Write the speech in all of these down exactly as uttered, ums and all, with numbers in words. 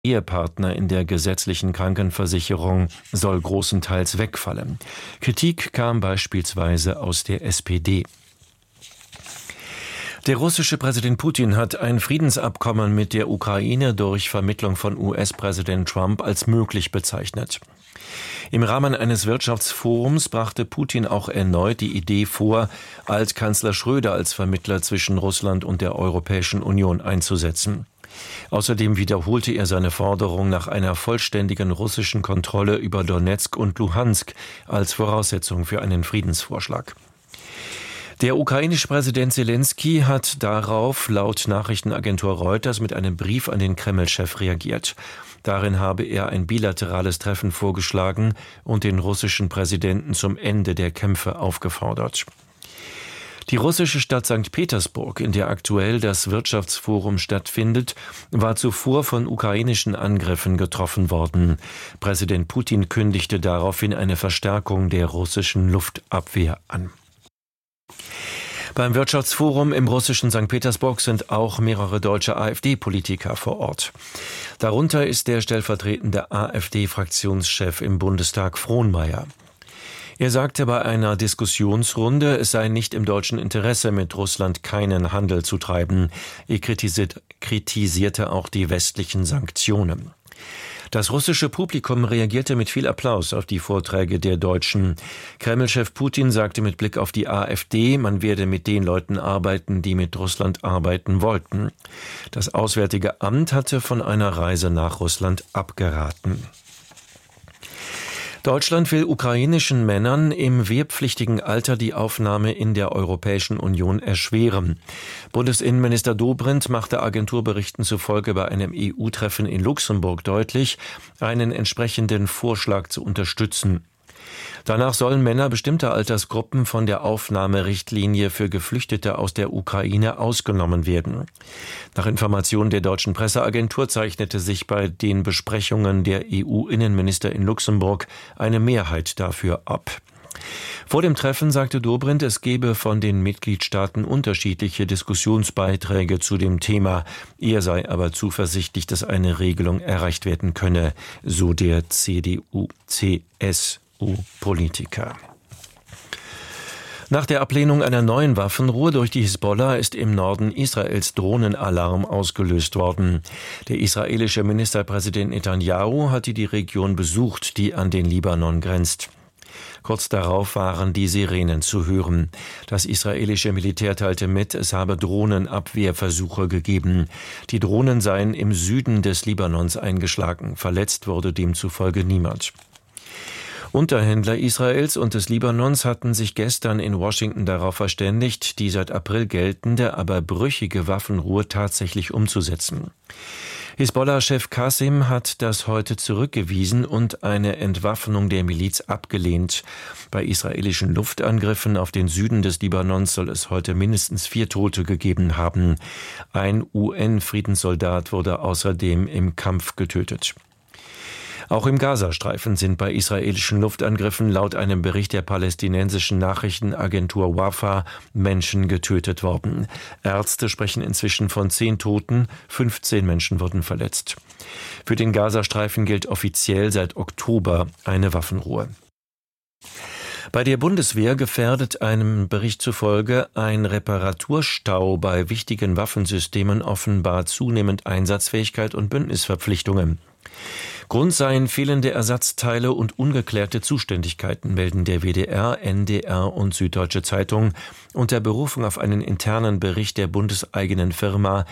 Ehepartner in der gesetzlichen Krankenversicherung soll großenteils wegfallen. Kritik kam beispielsweise aus der S P D. Der russische Präsident Putin hat ein Friedensabkommen mit der Ukraine durch Vermittlung von U S-Präsident Trump als möglich bezeichnet. Im Rahmen eines Wirtschaftsforums brachte Putin auch erneut die Idee vor, Altkanzler Schröder als Vermittler zwischen Russland und der Europäischen Union einzusetzen. Außerdem wiederholte er seine Forderung nach einer vollständigen russischen Kontrolle über Donezk und Luhansk als Voraussetzung für einen Friedensvorschlag. Der ukrainische Präsident Selenskyj hat darauf laut Nachrichtenagentur Reuters mit einem Brief an den Kreml-Chef reagiert. Darin habe er ein bilaterales Treffen vorgeschlagen und den russischen Präsidenten zum Ende der Kämpfe aufgefordert. Die russische Stadt Sankt Petersburg, in der aktuell das Wirtschaftsforum stattfindet, war zuvor von ukrainischen Angriffen getroffen worden. Präsident Putin kündigte daraufhin eine Verstärkung der russischen Luftabwehr an. Beim Wirtschaftsforum im russischen Sankt Petersburg sind auch mehrere deutsche AfD-Politiker vor Ort. Darunter ist der stellvertretende AfD-Fraktionschef im Bundestag Frohnmayer. Er sagte bei einer Diskussionsrunde, es sei nicht im deutschen Interesse, mit Russland keinen Handel zu treiben. Er kritisiert, kritisierte auch die westlichen Sanktionen. Das russische Publikum reagierte mit viel Applaus auf die Vorträge der Deutschen. Kreml-Chef Putin sagte mit Blick auf die AfD, man werde mit den Leuten arbeiten, die mit Russland arbeiten wollten. Das Auswärtige Amt hatte von einer Reise nach Russland abgeraten. Deutschland will ukrainischen Männern im wehrpflichtigen Alter die Aufnahme in der Europäischen Union erschweren. Bundesinnenminister Dobrindt machte Agenturberichten zufolge bei einem E U-Treffen in Luxemburg deutlich, einen entsprechenden Vorschlag zu unterstützen. Danach sollen Männer bestimmter Altersgruppen von der Aufnahmerichtlinie für Geflüchtete aus der Ukraine ausgenommen werden. Nach Informationen der deutschen Presseagentur zeichnete sich bei den Besprechungen der E U-Innenminister in Luxemburg eine Mehrheit dafür ab. Vor dem Treffen sagte Dobrindt, es gebe von den Mitgliedstaaten unterschiedliche Diskussionsbeiträge zu dem Thema. Er sei aber zuversichtlich, dass eine Regelung erreicht werden könne, so der C D U-C S U-Politiker. Nach der Ablehnung einer neuen Waffenruhe durch die Hisbollah ist im Norden Israels Drohnenalarm ausgelöst worden. Der israelische Ministerpräsident Netanyahu hatte die Region besucht, die an den Libanon grenzt. Kurz darauf waren die Sirenen zu hören. Das israelische Militär teilte mit, es habe Drohnenabwehrversuche gegeben. Die Drohnen seien im Süden des Libanons eingeschlagen. Verletzt wurde demzufolge niemand. Unterhändler Israels und des Libanons hatten sich gestern in Washington darauf verständigt, die seit April geltende, aber brüchige Waffenruhe tatsächlich umzusetzen. Hisbollah-Chef Qasim hat das heute zurückgewiesen und eine Entwaffnung der Miliz abgelehnt. Bei israelischen Luftangriffen auf den Süden des Libanons soll es heute mindestens vier Tote gegeben haben. Ein U N-Friedenssoldat wurde außerdem im Kampf getötet. Auch im Gazastreifen sind bei israelischen Luftangriffen laut einem Bericht der palästinensischen Nachrichtenagentur Wafa Menschen getötet worden. Ärzte sprechen inzwischen von zehn Toten, fünfzehn Menschen wurden verletzt. Für den Gazastreifen gilt offiziell seit Oktober eine Waffenruhe. Bei der Bundeswehr gefährdet einem Bericht zufolge ein Reparaturstau bei wichtigen Waffensystemen offenbar zunehmend Einsatzfähigkeit und Bündnisverpflichtungen. Grund seien fehlende Ersatzteile und ungeklärte Zuständigkeiten, melden der W D R, N D R und Süddeutsche Zeitung unter Berufung auf einen internen Bericht der bundeseigenen Firma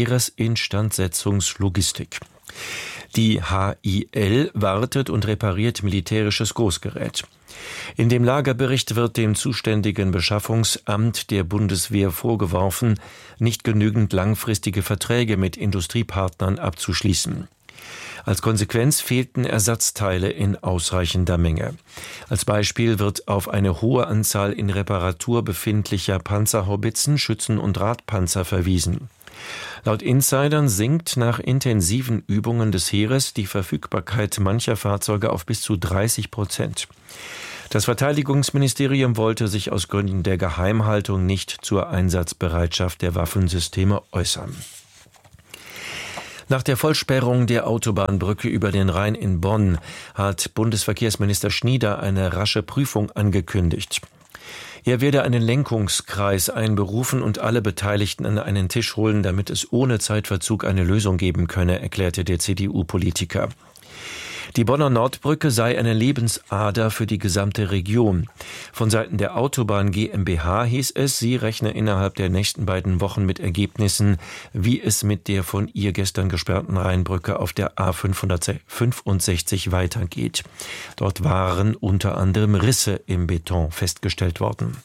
Heeresinstandsetzungslogistik. Die H I L wartet und repariert militärisches Großgerät. In dem Lagerbericht wird dem zuständigen Beschaffungsamt der Bundeswehr vorgeworfen, nicht genügend langfristige Verträge mit Industriepartnern abzuschließen. Als Konsequenz fehlten Ersatzteile in ausreichender Menge. Als Beispiel wird auf eine hohe Anzahl in Reparatur befindlicher Panzerhaubitzen, Schützen- und Radpanzer verwiesen. Laut Insidern sinkt nach intensiven Übungen des Heeres die Verfügbarkeit mancher Fahrzeuge auf bis zu dreißig Prozent. Das Verteidigungsministerium wollte sich aus Gründen der Geheimhaltung nicht zur Einsatzbereitschaft der Waffensysteme äußern. Nach der Vollsperrung der Autobahnbrücke über den Rhein in Bonn hat Bundesverkehrsminister Schnieder eine rasche Prüfung angekündigt. Er werde einen Lenkungskreis einberufen und alle Beteiligten an einen Tisch holen, damit es ohne Zeitverzug eine Lösung geben könne, erklärte der C D U-Politiker. Die Bonner Nordbrücke sei eine Lebensader für die gesamte Region. Von Seiten der Autobahn GmbH hieß es, sie rechne innerhalb der nächsten beiden Wochen mit Ergebnissen, wie es mit der von ihr gestern gesperrten Rheinbrücke auf der A fünfhundertfünfundsechzig weitergeht. Dort waren unter anderem Risse im Beton festgestellt worden.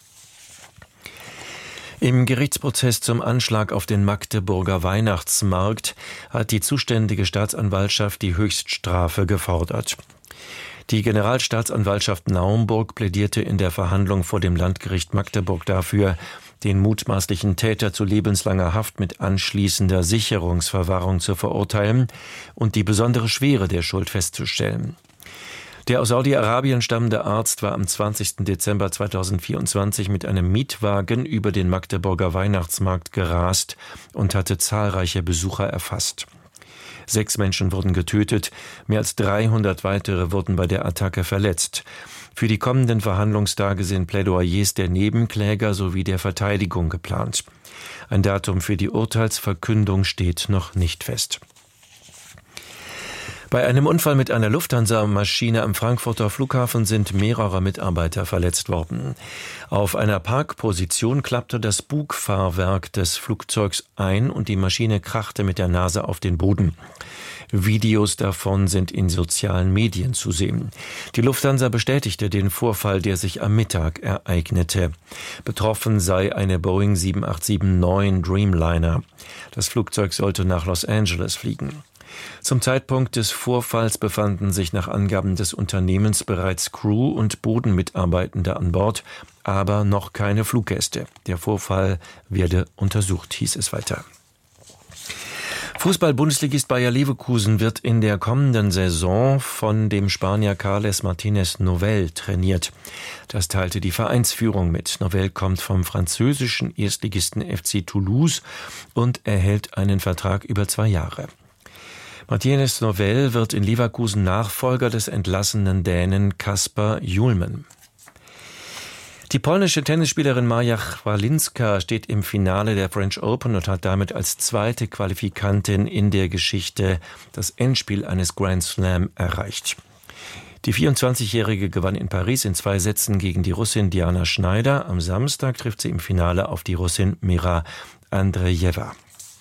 Im Gerichtsprozess zum Anschlag auf den Magdeburger Weihnachtsmarkt hat die zuständige Staatsanwaltschaft die Höchststrafe gefordert. Die Generalstaatsanwaltschaft Naumburg plädierte in der Verhandlung vor dem Landgericht Magdeburg dafür, den mutmaßlichen Täter zu lebenslanger Haft mit anschließender Sicherungsverwahrung zu verurteilen und die besondere Schwere der Schuld festzustellen. Der aus Saudi-Arabien stammende Arzt war am zwanzigsten Dezember zweitausendvierundzwanzig mit einem Mietwagen über den Magdeburger Weihnachtsmarkt gerast und hatte zahlreiche Besucher erfasst. Sechs Menschen wurden getötet, mehr als dreihundert weitere wurden bei der Attacke verletzt. Für die kommenden Verhandlungstage sind Plädoyers der Nebenkläger sowie der Verteidigung geplant. Ein Datum für die Urteilsverkündung steht noch nicht fest. Bei einem Unfall mit einer Lufthansa-Maschine am Frankfurter Flughafen sind mehrere Mitarbeiter verletzt worden. Auf einer Parkposition klappte das Bugfahrwerk des Flugzeugs ein und die Maschine krachte mit der Nase auf den Boden. Videos davon sind in sozialen Medien zu sehen. Die Lufthansa bestätigte den Vorfall, der sich am Mittag ereignete. Betroffen sei eine Boeing sieben acht sieben neun Dreamliner. Das Flugzeug sollte nach Los Angeles fliegen. Zum Zeitpunkt des Vorfalls befanden sich nach Angaben des Unternehmens bereits Crew und Bodenmitarbeitende an Bord, aber noch keine Fluggäste. Der Vorfall werde untersucht, hieß es weiter. Fußball-Bundesligist Bayer Leverkusen wird in der kommenden Saison von dem Spanier Carles Martínez Novell trainiert. Das teilte die Vereinsführung mit. Novell kommt vom französischen Erstligisten F C Toulouse und erhält einen Vertrag über zwei Jahre. Martínez Novell wird in Leverkusen Nachfolger des entlassenen Dänen Kasper Hjulmen. Die polnische Tennisspielerin Maja Chwalinska steht im Finale der French Open und hat damit als zweite Qualifikantin in der Geschichte das Endspiel eines Grand Slam erreicht. Die vierundzwanzigjährige gewann in Paris in zwei Sätzen gegen die Russin Diana Schneider. Am Samstag trifft sie im Finale auf die Russin Mira Andrejewa.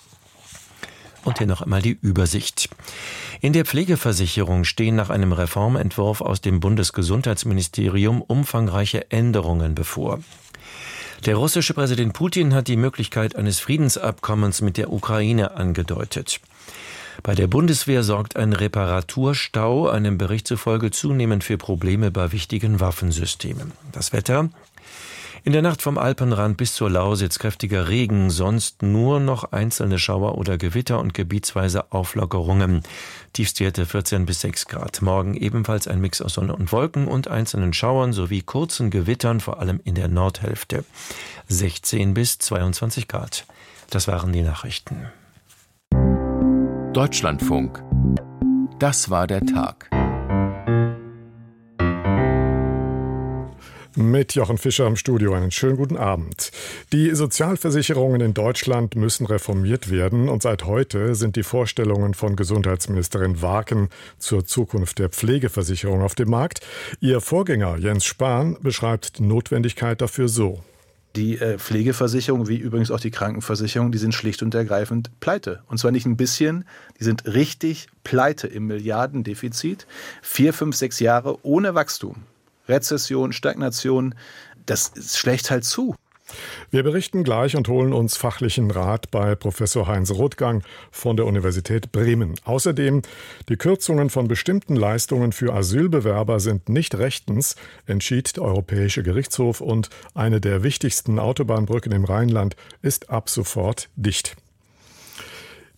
Und hier noch einmal die Übersicht. In der Pflegeversicherung stehen nach einem Reformentwurf aus dem Bundesgesundheitsministerium umfangreiche Änderungen bevor. Der russische Präsident Putin hat die Möglichkeit eines Friedensabkommens mit der Ukraine angedeutet. Bei der Bundeswehr sorgt ein Reparaturstau einem Bericht zufolge zunehmend für Probleme bei wichtigen Waffensystemen. Das Wetter: In der Nacht vom Alpenrand bis zur Lausitz kräftiger Regen, sonst nur noch einzelne Schauer oder Gewitter und gebietsweise Auflockerungen. Tiefstwerte vierzehn bis sechs Grad. Morgen ebenfalls ein Mix aus Sonne und Wolken und einzelnen Schauern sowie kurzen Gewittern, vor allem in der Nordhälfte. sechzehn bis zweiundzwanzig Grad. Das waren die Nachrichten. Deutschlandfunk. Das war der Tag. Mit Jochen Fischer im Studio einen schönen guten Abend. Die Sozialversicherungen in Deutschland müssen reformiert werden und seit heute sind die Vorstellungen von Gesundheitsministerin Waken zur Zukunft der Pflegeversicherung auf dem Markt. Ihr Vorgänger Jens Spahn beschreibt die Notwendigkeit dafür so. Die äh, Pflegeversicherung, wie übrigens auch die Krankenversicherung, die sind schlicht und ergreifend pleite. Und zwar nicht ein bisschen, die sind richtig pleite im Milliardendefizit. Vier, fünf, sechs Jahre ohne Wachstum. Rezession, Stagnation, das schlägt halt zu. Wir berichten gleich und holen uns fachlichen Rat bei Professor Heinz Rothgang von der Universität Bremen. Außerdem, die Kürzungen von bestimmten Leistungen für Asylbewerber sind nicht rechtens, entschied der Europäische Gerichtshof, und eine der wichtigsten Autobahnbrücken im Rheinland ist ab sofort dicht.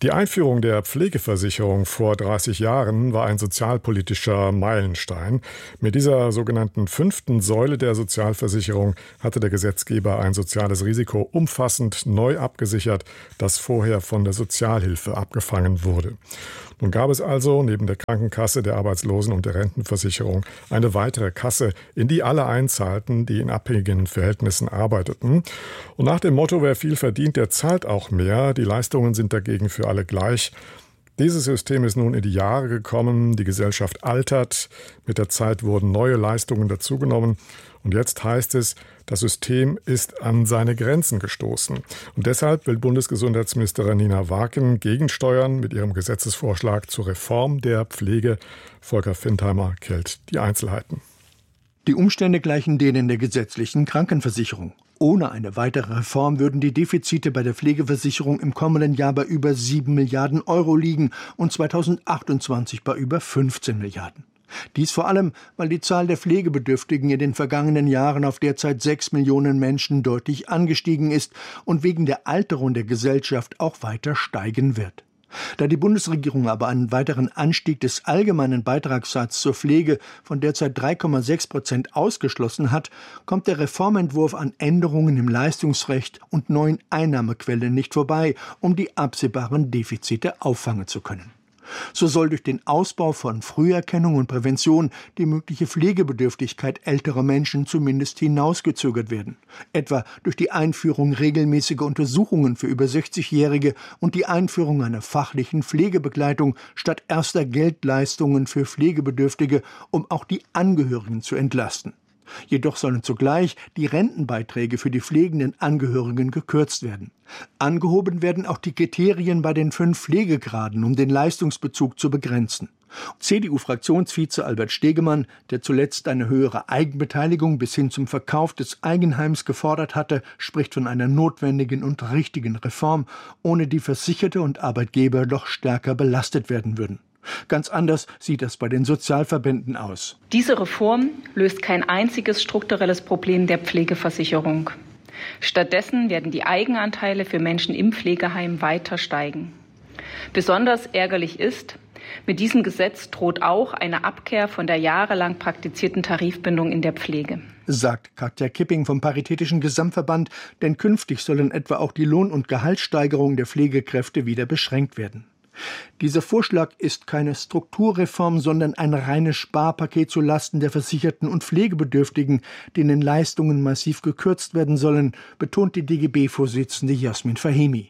Die Einführung der Pflegeversicherung vor dreißig Jahren war ein sozialpolitischer Meilenstein. Mit dieser sogenannten fünften Säule der Sozialversicherung hatte der Gesetzgeber ein soziales Risiko umfassend neu abgesichert, das vorher von der Sozialhilfe abgefangen wurde. Nun gab es also neben der Krankenkasse, der Arbeitslosen- und der Rentenversicherung eine weitere Kasse, in die alle einzahlten, die in abhängigen Verhältnissen arbeiteten. Und nach dem Motto, wer viel verdient, der zahlt auch mehr. Die Leistungen sind dagegen für alle gleich. Dieses System ist nun in die Jahre gekommen, die Gesellschaft altert, mit der Zeit wurden neue Leistungen dazugenommen und jetzt heißt es, das System ist an seine Grenzen gestoßen. Und deshalb will Bundesgesundheitsministerin Nina Waken gegensteuern mit ihrem Gesetzesvorschlag zur Reform der Pflege. Volker Fintheimer kennt die Einzelheiten. Die Umstände gleichen denen der gesetzlichen Krankenversicherung. Ohne eine weitere Reform würden die Defizite bei der Pflegeversicherung im kommenden Jahr bei über sieben Milliarden Euro liegen und zweitausendachtundzwanzig bei über fünfzehn Milliarden. Dies vor allem, weil die Zahl der Pflegebedürftigen in den vergangenen Jahren auf derzeit sechs Millionen Menschen deutlich angestiegen ist und wegen der Alterung der Gesellschaft auch weiter steigen wird. Da die Bundesregierung aber einen weiteren Anstieg des allgemeinen Beitragssatzes zur Pflege von derzeit drei Komma sechs Prozent ausgeschlossen hat, kommt der Reformentwurf an Änderungen im Leistungsrecht und neuen Einnahmequellen nicht vorbei, um die absehbaren Defizite auffangen zu können. So soll durch den Ausbau von Früherkennung und Prävention die mögliche Pflegebedürftigkeit älterer Menschen zumindest hinausgezögert werden. Etwa durch die Einführung regelmäßiger Untersuchungen für über sechzigjährige und die Einführung einer fachlichen Pflegebegleitung statt erster Geldleistungen für Pflegebedürftige, um auch die Angehörigen zu entlasten. Jedoch sollen zugleich die Rentenbeiträge für die pflegenden Angehörigen gekürzt werden. Angehoben werden auch die Kriterien bei den fünf Pflegegraden, um den Leistungsbezug zu begrenzen. C D U-Fraktionsvize Albert Stegemann, der zuletzt eine höhere Eigenbeteiligung bis hin zum Verkauf des Eigenheims gefordert hatte, spricht von einer notwendigen und richtigen Reform, ohne die Versicherte und Arbeitgeber doch stärker belastet werden würden. Ganz anders sieht das bei den Sozialverbänden aus. Diese Reform löst kein einziges strukturelles Problem der Pflegeversicherung. Stattdessen werden die Eigenanteile für Menschen im Pflegeheim weiter steigen. Besonders ärgerlich ist, mit diesem Gesetz droht auch eine Abkehr von der jahrelang praktizierten Tarifbindung in der Pflege. Sagt Katja Kipping vom Paritätischen Gesamtverband, denn künftig sollen etwa auch die Lohn- und Gehaltssteigerungen der Pflegekräfte wieder beschränkt werden. Dieser Vorschlag ist keine Strukturreform, sondern ein reines Sparpaket zulasten der Versicherten und Pflegebedürftigen, denen Leistungen massiv gekürzt werden sollen, betont die D G B-Vorsitzende Jasmin Fahimi.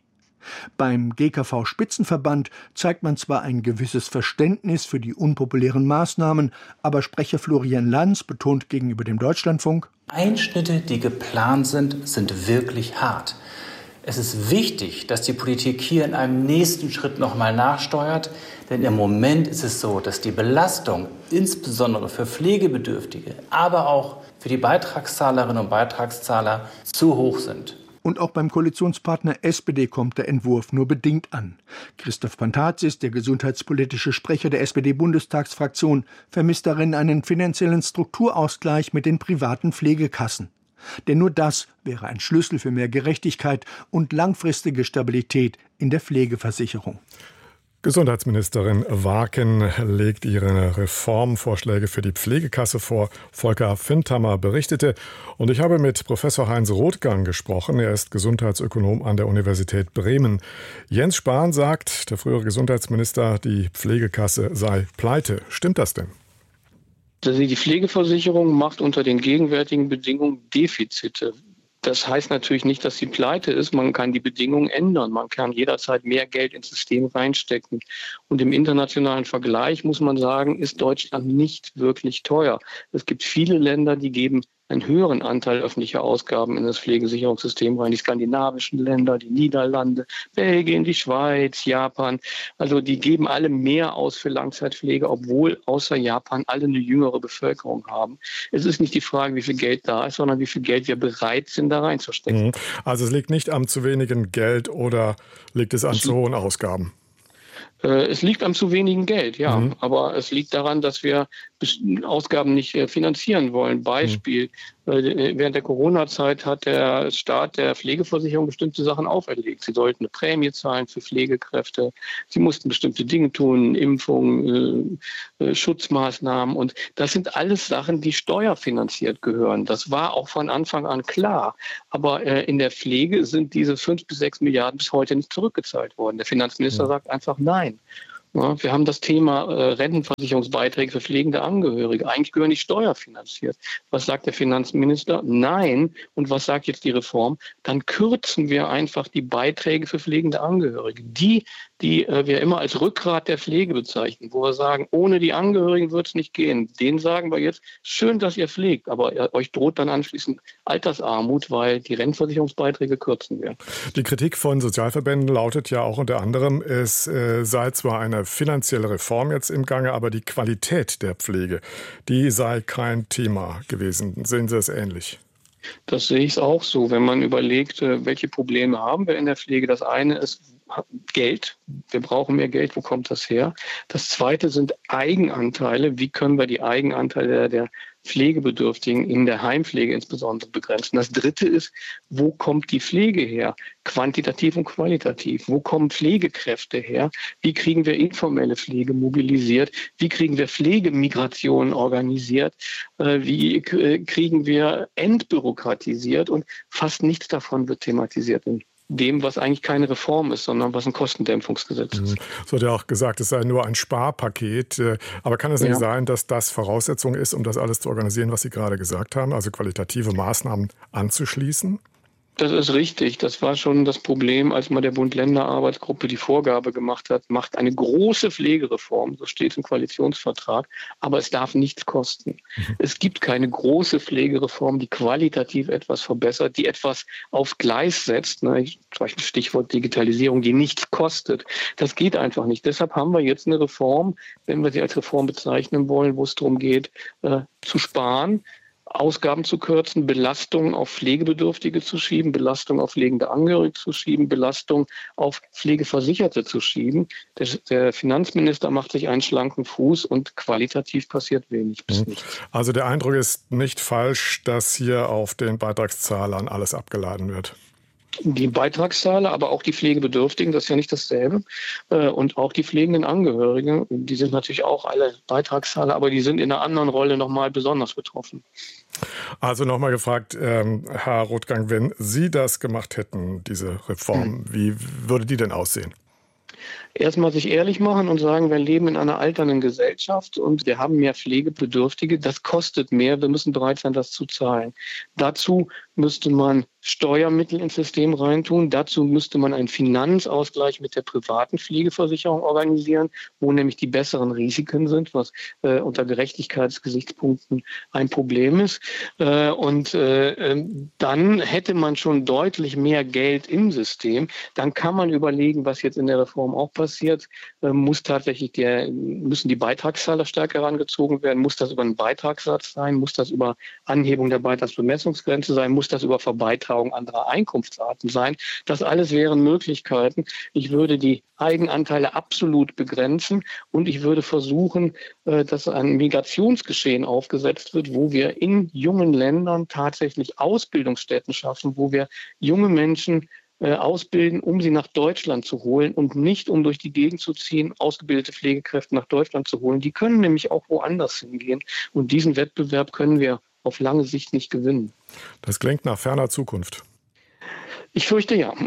Beim G K V-Spitzenverband zeigt man zwar ein gewisses Verständnis für die unpopulären Maßnahmen, aber Sprecher Florian Lanz betont gegenüber dem Deutschlandfunk: Einschnitte, die geplant sind, sind wirklich hart. Es ist wichtig, dass die Politik hier in einem nächsten Schritt nochmal nachsteuert, denn im Moment ist es so, dass die Belastung insbesondere für Pflegebedürftige, aber auch für die Beitragszahlerinnen und Beitragszahler zu hoch sind. Und auch beim Koalitionspartner S P D kommt der Entwurf nur bedingt an. Christoph Pantazis, der gesundheitspolitische Sprecher der S P D-Bundestagsfraktion, vermisst darin einen finanziellen Strukturausgleich mit den privaten Pflegekassen. Denn nur das wäre ein Schlüssel für mehr Gerechtigkeit und langfristige Stabilität in der Pflegeversicherung. Gesundheitsministerin Waken legt ihre Reformvorschläge für die Pflegekasse vor. Volker Fintheimer berichtete. Und ich habe mit Professor Heinz Rothgang gesprochen. Er ist Gesundheitsökonom an der Universität Bremen. Jens Spahn sagt, der frühere Gesundheitsminister, die Pflegekasse sei pleite. Stimmt das denn? Die Pflegeversicherung macht unter den gegenwärtigen Bedingungen Defizite. Das heißt natürlich nicht, dass sie pleite ist. Man kann die Bedingungen ändern. Man kann jederzeit mehr Geld ins System reinstecken. Und im internationalen Vergleich muss man sagen, ist Deutschland nicht wirklich teuer. Es gibt viele Länder, die geben einen höheren Anteil öffentlicher Ausgaben in das Pflegesicherungssystem rein. Die skandinavischen Länder, die Niederlande, Belgien, die Schweiz, Japan. Also die geben alle mehr aus für Langzeitpflege, obwohl außer Japan alle eine jüngere Bevölkerung haben. Es ist nicht die Frage, wie viel Geld da ist, sondern wie viel Geld wir bereit sind, da reinzustecken. Also es liegt nicht am zu wenigen Geld oder liegt es an zu hohen Ausgaben? Es liegt am zu wenigen Geld, ja. Mhm. Aber es liegt daran, dass wir Ausgaben nicht finanzieren wollen. Beispiel, Während der Corona-Zeit hat der Staat der Pflegeversicherung bestimmte Sachen auferlegt. Sie sollten eine Prämie zahlen für Pflegekräfte. Sie mussten bestimmte Dinge tun, Impfungen, äh, Schutzmaßnahmen. Und das sind alles Sachen, die steuerfinanziert gehören. Das war auch von Anfang an klar. Aber äh, in der Pflege sind diese fünf bis sechs Milliarden bis heute nicht zurückgezahlt worden. Der Finanzminister ja. sagt einfach nein. Ja, wir haben das Thema äh, Rentenversicherungsbeiträge für pflegende Angehörige. Eigentlich gehören die steuerfinanziert. Was sagt der Finanzminister? Nein. Und was sagt jetzt die Reform? Dann kürzen wir einfach die Beiträge für pflegende Angehörige. Die, die äh, wir immer als Rückgrat der Pflege bezeichnen, wo wir sagen, ohne die Angehörigen wird es nicht gehen. Denen sagen wir jetzt, schön, dass ihr pflegt, aber äh, euch droht dann anschließend Altersarmut, weil die Rentenversicherungsbeiträge kürzen wir. Die Kritik von Sozialverbänden lautet ja auch unter anderem, es äh, sei zwar eine finanzielle Reform jetzt im Gange, aber die Qualität der Pflege, die sei kein Thema gewesen. Sehen Sie es ähnlich? Das sehe ich auch so. Wenn man überlegt, welche Probleme haben wir in der Pflege. Das eine ist Geld. Wir brauchen mehr Geld. Wo kommt das her? Das zweite sind Eigenanteile. Wie können wir die Eigenanteile der Pflegebedürftigen in der Heimpflege insbesondere begrenzen? Das dritte ist, wo kommt die Pflege her? Quantitativ und qualitativ. Wo kommen Pflegekräfte her? Wie kriegen wir informelle Pflege mobilisiert? Wie kriegen wir Pflegemigration organisiert? Wie kriegen wir entbürokratisiert? Und fast nichts davon wird thematisiert in dem, was eigentlich keine Reform ist, sondern was ein Kostendämpfungsgesetz ist. Es wird ja auch gesagt, es sei nur ein Sparpaket. Aber kann es nicht ja. sein, dass das Voraussetzung ist, um das alles zu organisieren, was Sie gerade gesagt haben, also qualitative Maßnahmen anzuschließen? Das ist richtig. Das war schon das Problem, als mal der Bund-Länder-Arbeitsgruppe die Vorgabe gemacht hat, macht eine große Pflegereform, so steht es im Koalitionsvertrag, aber es darf nichts kosten. Mhm. Es gibt keine große Pflegereform, die qualitativ etwas verbessert, die etwas auf Gleis setzt, ne, Stichwort Digitalisierung, die nichts kostet. Das geht einfach nicht. Deshalb haben wir jetzt eine Reform, wenn wir sie als Reform bezeichnen wollen, wo es darum geht, äh, zu sparen, Ausgaben zu kürzen, Belastungen auf Pflegebedürftige zu schieben, Belastungen auf pflegende Angehörige zu schieben, Belastungen auf Pflegeversicherte zu schieben. Der, der Finanzminister macht sich einen schlanken Fuß und qualitativ passiert wenig bis nichts. Also der Eindruck ist nicht falsch, dass hier auf den Beitragszahlern alles abgeladen wird. Die Beitragszahler, aber auch die Pflegebedürftigen, das ist ja nicht dasselbe. Und auch die pflegenden Angehörigen, die sind natürlich auch alle Beitragszahler, aber die sind in einer anderen Rolle nochmal besonders betroffen. Also nochmal gefragt, ähm, Herr Rothgang, wenn Sie das gemacht hätten, diese Reform, hm. wie würde die denn aussehen? Erstmal sich ehrlich machen und sagen, wir leben in einer alternden Gesellschaft und wir haben mehr Pflegebedürftige. Das kostet mehr. Wir müssen bereit sein, das zu zahlen. Dazu müsste man Steuermittel ins System reintun. Dazu müsste man einen Finanzausgleich mit der privaten Pflegeversicherung organisieren, wo nämlich die besseren Risiken sind, was äh, unter Gerechtigkeitsgesichtspunkten ein Problem ist. Äh, und äh, dann hätte man schon deutlich mehr Geld im System. Dann kann man überlegen, was jetzt in der Reform auch passiert. Äh, muss tatsächlich der, müssen die Beitragszahler stärker herangezogen werden? Muss das über einen Beitragssatz sein? Muss das über Anhebung der Beitragsbemessungsgrenze sein? Muss das über Verbeitragung anderer Einkunftsarten sein? Das alles wären Möglichkeiten. Ich würde die Eigenanteile absolut begrenzen und ich würde versuchen, dass ein Migrationsgeschehen aufgesetzt wird, wo wir in jungen Ländern tatsächlich Ausbildungsstätten schaffen, wo wir junge Menschen ausbilden, um sie nach Deutschland zu holen und nicht, um durch die Gegend zu ziehen, ausgebildete Pflegekräfte nach Deutschland zu holen. Die können nämlich auch woanders hingehen und diesen Wettbewerb können wir auf lange Sicht nicht gewinnen. Das klingt nach ferner Zukunft. Ich fürchte ja.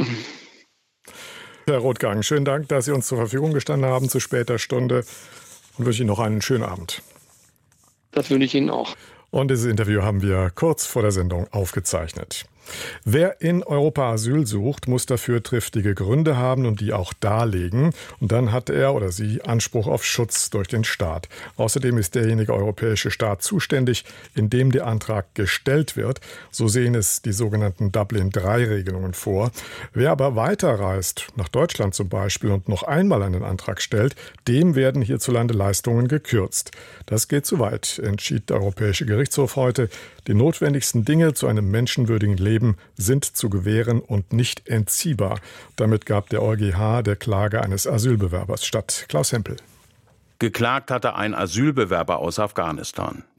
Herr Rothgang, schönen Dank, dass Sie uns zur Verfügung gestanden haben zu später Stunde und wünsche Ihnen noch einen schönen Abend. Das wünsche ich Ihnen auch. Und dieses Interview haben wir kurz vor der Sendung aufgezeichnet. Wer in Europa Asyl sucht, muss dafür triftige Gründe haben und die auch darlegen. Und dann hat er oder sie Anspruch auf Schutz durch den Staat. Außerdem ist derjenige europäische Staat zuständig, in dem der Antrag gestellt wird. So sehen es die sogenannten Dublin drei Regelungen vor. Wer aber weiterreist, nach Deutschland zum Beispiel, und noch einmal einen Antrag stellt, dem werden hierzulande Leistungen gekürzt. Das geht zu weit, entschied der Europäische Gerichtshof heute. Die notwendigsten Dinge zu einem menschenwürdigen Leben sind zu gewähren und nicht entziehbar. Damit gab der EuGH der Klage eines Asylbewerbers statt. Klaus Hempel. Geklagt hatte ein Asylbewerber aus Afghanistan.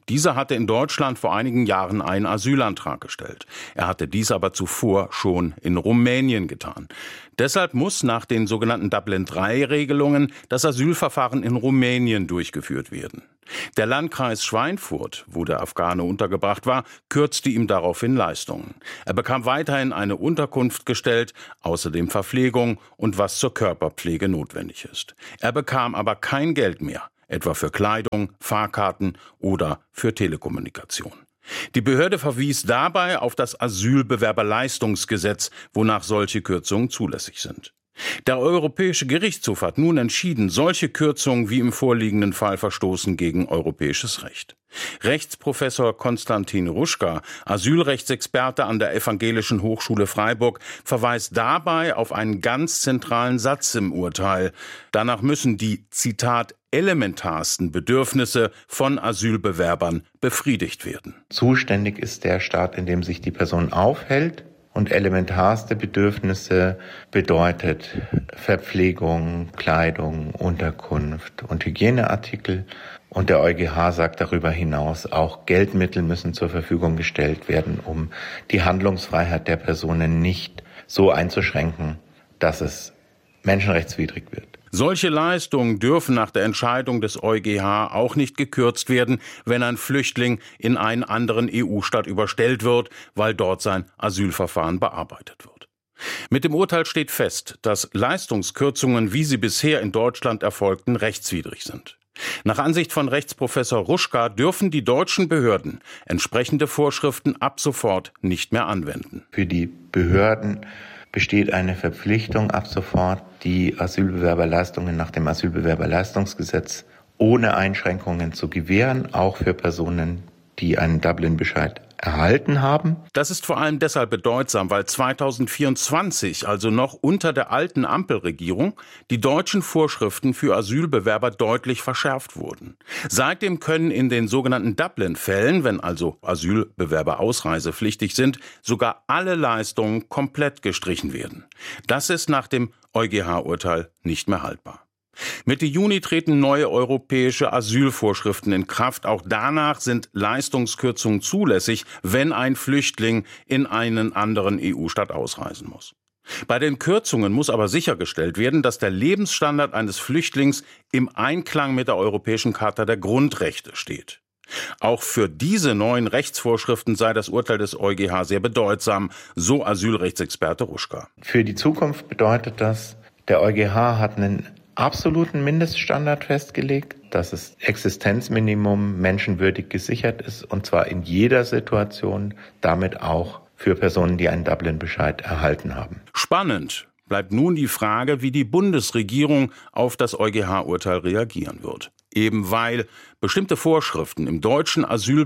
Dieser hatte in Deutschland vor einigen Jahren einen Asylantrag gestellt. Er hatte dies aber zuvor schon in Rumänien getan. Deshalb muss nach den sogenannten Dublin drei Regelungen das Asylverfahren in Rumänien durchgeführt werden. Der Landkreis Schweinfurt, wo der Afghane untergebracht war, kürzte ihm daraufhin Leistungen. Er bekam weiterhin eine Unterkunft gestellt, außerdem Verpflegung und was zur Körperpflege notwendig ist. Er bekam aber kein Geld mehr, etwa für Kleidung, Fahrkarten oder für Telekommunikation. Die Behörde verwies dabei auf das Asylbewerberleistungsgesetz, wonach solche Kürzungen zulässig sind. Der Europäische Gerichtshof hat nun entschieden, solche Kürzungen wie im vorliegenden Fall verstoßen gegen europäisches Recht. Rechtsprofessor Konstantin Ruschka, Asylrechtsexperte an der Evangelischen Hochschule Freiburg, verweist dabei auf einen ganz zentralen Satz im Urteil. Danach müssen die, Zitat, elementarsten Bedürfnisse von Asylbewerbern befriedigt werden. Zuständig ist der Staat, in dem sich die Person aufhält. Und elementarste Bedürfnisse bedeutet Verpflegung, Kleidung, Unterkunft und Hygieneartikel. Und der EuGH sagt darüber hinaus, auch Geldmittel müssen zur Verfügung gestellt werden, um die Handlungsfreiheit der Personen nicht so einzuschränken, dass es menschenrechtswidrig wird. Solche Leistungen dürfen nach der Entscheidung des EuGH auch nicht gekürzt werden, wenn ein Flüchtling in einen anderen E U-Staat überstellt wird, weil dort sein Asylverfahren bearbeitet wird. Mit dem Urteil steht fest, dass Leistungskürzungen, wie sie bisher in Deutschland erfolgten, rechtswidrig sind. Nach Ansicht von Rechtsprofessor Ruschka dürfen die deutschen Behörden entsprechende Vorschriften ab sofort nicht mehr anwenden. Für die Behörden besteht eine Verpflichtung, ab sofort die Asylbewerberleistungen nach dem Asylbewerberleistungsgesetz ohne Einschränkungen zu gewähren, auch für Personen, die einen Dublin-Bescheid erhalten haben. Das ist vor allem deshalb bedeutsam, weil zweitausendvierundzwanzig, also noch unter der alten Ampelregierung, die deutschen Vorschriften für Asylbewerber deutlich verschärft wurden. Seitdem können in den sogenannten Dublin-Fällen, wenn also Asylbewerber ausreisepflichtig sind, sogar alle Leistungen komplett gestrichen werden. Das ist nach dem EuGH-Urteil nicht mehr haltbar. Mitte Juni treten neue europäische Asylvorschriften in Kraft. Auch danach sind Leistungskürzungen zulässig, wenn ein Flüchtling in einen anderen E U-Staat ausreisen muss. Bei den Kürzungen muss aber sichergestellt werden, dass der Lebensstandard eines Flüchtlings im Einklang mit der Europäischen Charta der Grundrechte steht. Auch für diese neuen Rechtsvorschriften sei das Urteil des EuGH sehr bedeutsam, so Asylrechtsexperte Ruschka. Für die Zukunft bedeutet das, der EuGH hat einen absoluten Mindeststandard festgelegt, dass das Existenzminimum menschenwürdig gesichert ist, und zwar in jeder Situation, damit auch für Personen, die einen Dublin-Bescheid erhalten haben. Spannend bleibt nun die Frage, wie die Bundesregierung auf das EuGH-Urteil reagieren wird. Eben weil bestimmte Vorschriften im deutschen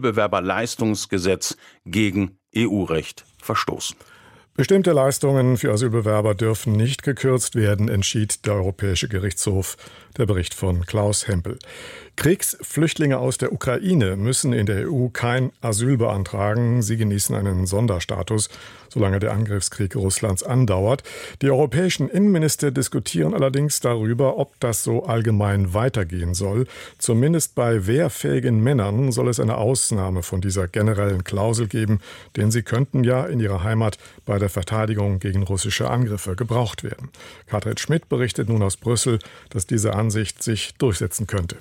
Asylbewerberleistungsgesetz gegen E U-Recht verstoßen. Bestimmte Leistungen für Asylbewerber dürfen nicht gekürzt werden, entschied der Europäische Gerichtshof. Der Bericht von Klaus Hempel. Kriegsflüchtlinge aus der Ukraine müssen in der E U kein Asyl beantragen. Sie genießen einen Sonderstatus, solange der Angriffskrieg Russlands andauert. Die europäischen Innenminister diskutieren allerdings darüber, ob das so allgemein weitergehen soll. Zumindest bei wehrfähigen Männern soll es eine Ausnahme von dieser generellen Klausel geben, denn sie könnten ja in ihrer Heimat bei der Verteidigung gegen russische Angriffe gebraucht werden. Katrin Schmidt berichtet nun aus Brüssel, dass diese Ansicht sich durchsetzen könnte.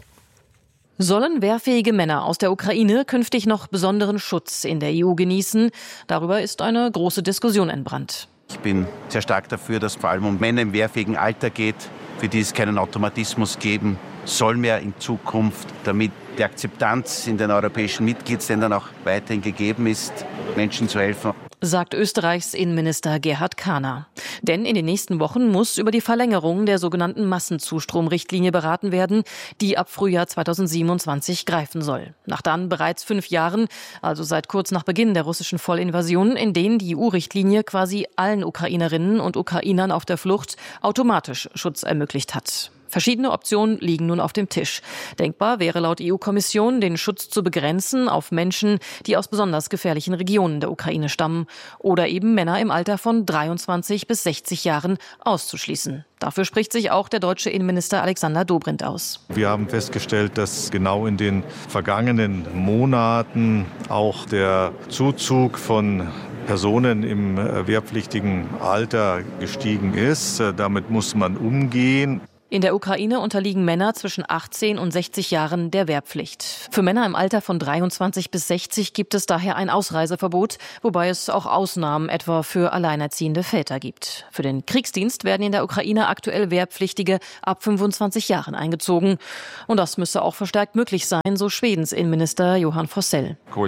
Sollen wehrfähige Männer aus der Ukraine künftig noch besonderen Schutz in der E U genießen? Darüber ist eine große Diskussion entbrannt. Ich bin sehr stark dafür, dass es vor allem um Männer im wehrfähigen Alter geht, für die es keinen Automatismus geben soll mehr in Zukunft, damit die Akzeptanz in den europäischen Mitgliedsländern auch weiterhin gegeben ist, Menschen zu helfen. Sagt Österreichs Innenminister Gerhard Kahner. Denn in den nächsten Wochen muss über die Verlängerung der sogenannten Massenzustromrichtlinie beraten werden, die ab Frühjahr zweitausendsiebenundzwanzig greifen soll. Nach dann bereits fünf Jahren, also seit kurz nach Beginn der russischen Vollinvasion, in denen die E U-Richtlinie quasi allen Ukrainerinnen und Ukrainern auf der Flucht automatisch Schutz ermöglicht hat. Verschiedene Optionen liegen nun auf dem Tisch. Denkbar wäre laut E U-Kommission, den Schutz zu begrenzen auf Menschen, die aus besonders gefährlichen Regionen der Ukraine stammen oder eben Männer im Alter von dreiundzwanzig bis sechzig Jahren auszuschließen. Dafür spricht sich auch der deutsche Innenminister Alexander Dobrindt aus. Wir haben festgestellt, dass genau in den vergangenen Monaten auch der Zuzug von Personen im wehrpflichtigen Alter gestiegen ist. Damit muss man umgehen. In der Ukraine unterliegen Männer zwischen achtzehn und sechzig Jahren der Wehrpflicht. Für Männer im Alter von dreiundzwanzig bis sechzig gibt es daher ein Ausreiseverbot, wobei es auch Ausnahmen etwa für alleinerziehende Väter gibt. Für den Kriegsdienst werden in der Ukraine aktuell Wehrpflichtige ab fünfundzwanzig Jahren eingezogen. Und das müsse auch verstärkt möglich sein, so Schwedens Innenminister Johan Forssell. Klar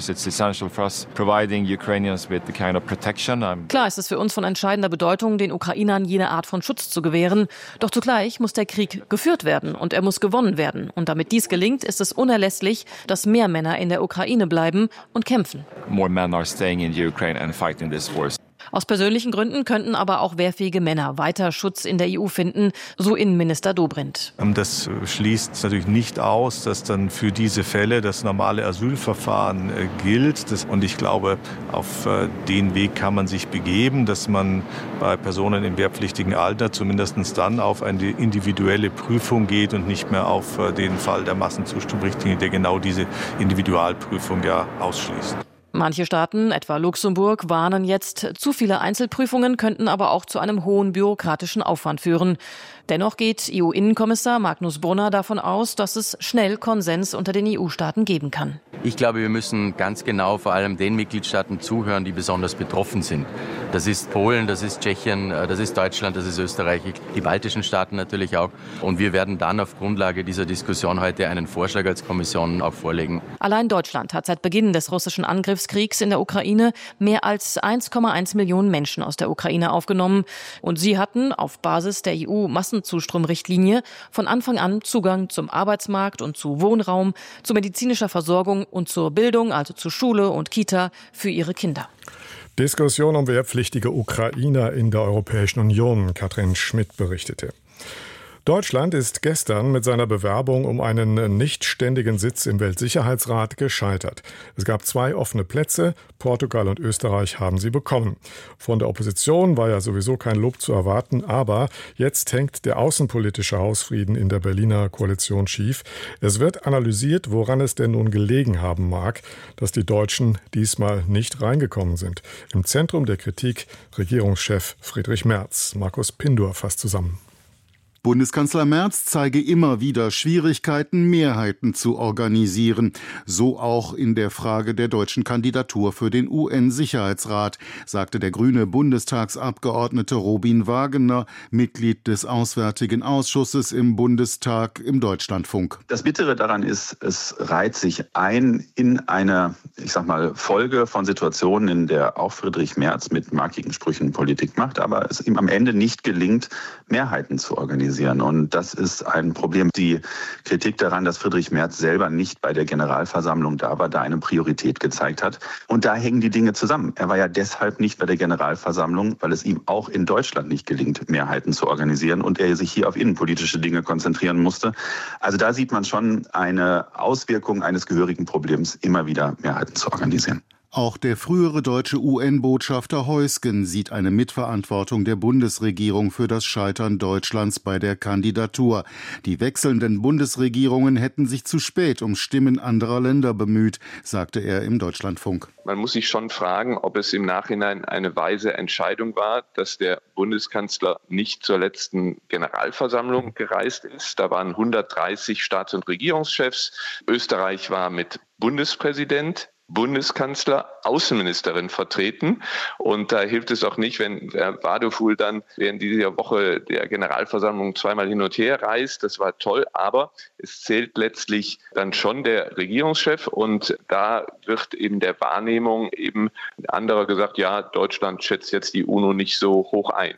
ist es für uns von entscheidender Bedeutung, den Ukrainern jene Art von Schutz zu gewähren. Doch zugleich muss der Krieg geführt werden und er muss gewonnen werden. Und damit dies gelingt, ist es unerlässlich, dass mehr Männer in der Ukraine bleiben und kämpfen. More men are staying in the Ukraine and fighting this war. Aus persönlichen Gründen könnten aber auch wehrfähige Männer weiter Schutz in der E U finden, so Innenminister Dobrindt. Das schließt natürlich nicht aus, dass dann für diese Fälle das normale Asylverfahren gilt. Und ich glaube, auf den Weg kann man sich begeben, dass man bei Personen im wehrpflichtigen Alter zumindest dann auf eine individuelle Prüfung geht und nicht mehr auf den Fall der Massenzustromrichtlinie, der genau diese Individualprüfung ja ausschließt. Manche Staaten, etwa Luxemburg, warnen jetzt, zu viele Einzelprüfungen könnten aber auch zu einem hohen bürokratischen Aufwand führen. Dennoch geht E U-Innenkommissar Magnus Brunner davon aus, dass es schnell Konsens unter den E U-Staaten geben kann. Ich glaube, wir müssen ganz genau vor allem den Mitgliedstaaten zuhören, die besonders betroffen sind. Das ist Polen, das ist Tschechien, das ist Deutschland, das ist Österreich, die baltischen Staaten natürlich auch. Und wir werden dann auf Grundlage dieser Diskussion heute einen Vorschlag als Kommission auch vorlegen. Allein Deutschland hat seit Beginn des russischen Angriffskriegs in der Ukraine mehr als eins Komma eins Millionen Menschen aus der Ukraine aufgenommen. Und sie hatten auf Basis der E U-Massenzustromrichtlinie von Anfang an Zugang zum Arbeitsmarkt und zu Wohnraum, zu medizinischer Versorgung und zur Bildung, also zu Schule und Kita für ihre Kinder. Diskussion um wehrpflichtige Ukrainer in der Europäischen Union. Katrin Schmidt berichtete. Deutschland ist gestern mit seiner Bewerbung um einen nichtständigen Sitz im Weltsicherheitsrat gescheitert. Es gab zwei offene Plätze, Portugal und Österreich haben sie bekommen. Von der Opposition war ja sowieso kein Lob zu erwarten, aber jetzt hängt der außenpolitische Hausfrieden in der Berliner Koalition schief. Es wird analysiert, woran es denn nun gelegen haben mag, dass die Deutschen diesmal nicht reingekommen sind. Im Zentrum der Kritik Regierungschef Friedrich Merz. Markus Pindor fasst zusammen. Bundeskanzler Merz zeige immer wieder Schwierigkeiten, Mehrheiten zu organisieren. So auch in der Frage der deutschen Kandidatur für den U N-Sicherheitsrat, sagte der grüne Bundestagsabgeordnete Robin Wagener, Mitglied des Auswärtigen Ausschusses im Bundestag im Deutschlandfunk. Das Bittere daran ist, es reiht sich ein in eine, ich sag mal, Folge von Situationen, in der auch Friedrich Merz mit markigen Sprüchen Politik macht, aber es ihm am Ende nicht gelingt, Mehrheiten zu organisieren. Und das ist ein Problem. Die Kritik daran, dass Friedrich Merz selber nicht bei der Generalversammlung da war, da eine Priorität gezeigt hat. Und da hängen die Dinge zusammen. Er war ja deshalb nicht bei der Generalversammlung, weil es ihm auch in Deutschland nicht gelingt, Mehrheiten zu organisieren und er sich hier auf innenpolitische Dinge konzentrieren musste. Also da sieht man schon eine Auswirkung eines gehörigen Problems, immer wieder Mehrheiten zu organisieren. Auch der frühere deutsche U N-Botschafter Heusgen sieht eine Mitverantwortung der Bundesregierung für das Scheitern Deutschlands bei der Kandidatur. Die wechselnden Bundesregierungen hätten sich zu spät um Stimmen anderer Länder bemüht, sagte er im Deutschlandfunk. Man muss sich schon fragen, ob es im Nachhinein eine weise Entscheidung war, dass der Bundeskanzler nicht zur letzten Generalversammlung gereist ist. Da waren hundertdreißig Staats- und Regierungschefs. Österreich war mit Bundespräsident, Bundeskanzler, Außenministerin vertreten. Und da hilft es auch nicht, wenn Herr Wadefuhl dann während dieser Woche der Generalversammlung zweimal hin und her reist. Das war toll, aber es zählt letztlich dann schon der Regierungschef. Und da wird eben der Wahrnehmung eben anderer gesagt, ja, Deutschland schätzt jetzt die UNO nicht so hoch ein.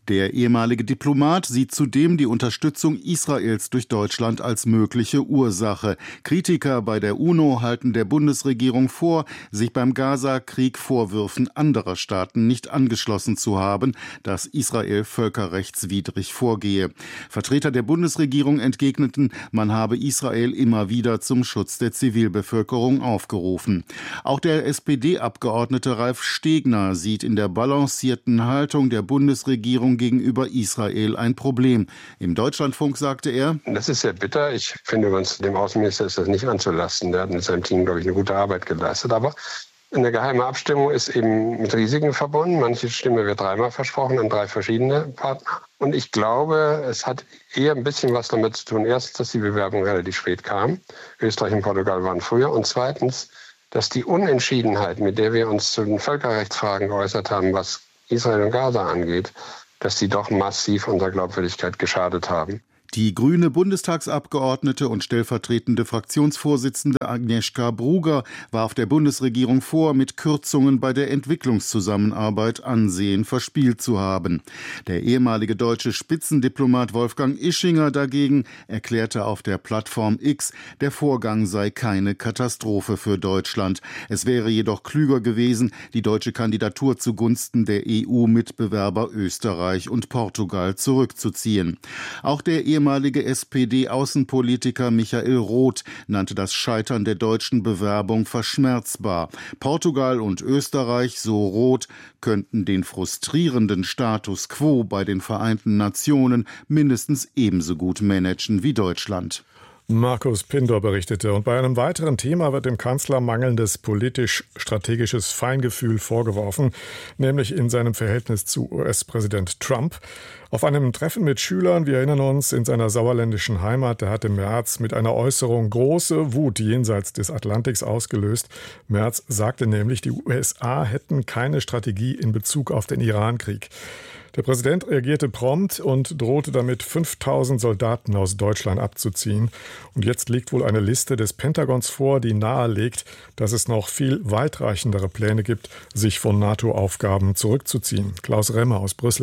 Der ehemalige Diplomat sieht zudem die Unterstützung Israels durch Deutschland als mögliche Ursache. Kritiker bei der UNO halten der Bundesregierung vor, sich beim Gaza-Krieg Vorwürfen anderer Staaten nicht angeschlossen zu haben, dass Israel völkerrechtswidrig vorgehe. Vertreter der Bundesregierung entgegneten, man habe Israel immer wieder zum Schutz der Zivilbevölkerung aufgerufen. Auch der S P D-Abgeordnete Ralf Stegner sieht in der balancierten Haltung der Bundesregierung gegenüber Israel ein Problem. Im Deutschlandfunk sagte er: Das ist sehr bitter. Ich finde übrigens, dem Außenminister ist das nicht anzulasten. Der hat mit seinem Team, glaube ich, eine gute Arbeit geleistet. Aber eine geheime Abstimmung ist eben mit Risiken verbunden. Manche Stimme wird dreimal versprochen an drei verschiedene Partner. Und ich glaube, es hat eher ein bisschen was damit zu tun. Erstens, dass die Bewerbung relativ spät kam. Österreich und Portugal waren früher. Und zweitens, dass die Unentschiedenheit, mit der wir uns zu den Völkerrechtsfragen geäußert haben, was Israel und Gaza angeht, dass die doch massiv unserer Glaubwürdigkeit geschadet haben. Die grüne Bundestagsabgeordnete und stellvertretende Fraktionsvorsitzende Agnieszka Bruger warf der Bundesregierung vor, mit Kürzungen bei der Entwicklungszusammenarbeit Ansehen verspielt zu haben. Der ehemalige deutsche Spitzendiplomat Wolfgang Ischinger dagegen erklärte auf der Plattform X, der Vorgang sei keine Katastrophe für Deutschland. Es wäre jedoch klüger gewesen, die deutsche Kandidatur zugunsten der E U-Mitbewerber Österreich und Portugal zurückzuziehen. Auch der ehemalige S P D-Außenpolitiker Michael Roth nannte das Scheitern der deutschen Bewerbung verschmerzbar. Portugal und Österreich, so Roth, könnten den frustrierenden Status quo bei den Vereinten Nationen mindestens ebenso gut managen wie Deutschland. Markus Pindor berichtete. Und bei einem weiteren Thema wird dem Kanzler mangelndes politisch-strategisches Feingefühl vorgeworfen, nämlich in seinem Verhältnis zu U S-Präsident Trump. Auf einem Treffen mit Schülern, wir erinnern uns, in seiner sauerländischen Heimat, der hatte Merz mit einer Äußerung große Wut jenseits des Atlantiks ausgelöst. Merz sagte nämlich, die U S A hätten keine Strategie in Bezug auf den Irankrieg. Der Präsident reagierte prompt und drohte damit, fünftausend Soldaten aus Deutschland abzuziehen. Und jetzt liegt wohl eine Liste des Pentagons vor, die nahelegt, dass es noch viel weitreichendere Pläne gibt, sich von NATO-Aufgaben zurückzuziehen. Klaus Remmer aus Brüssel.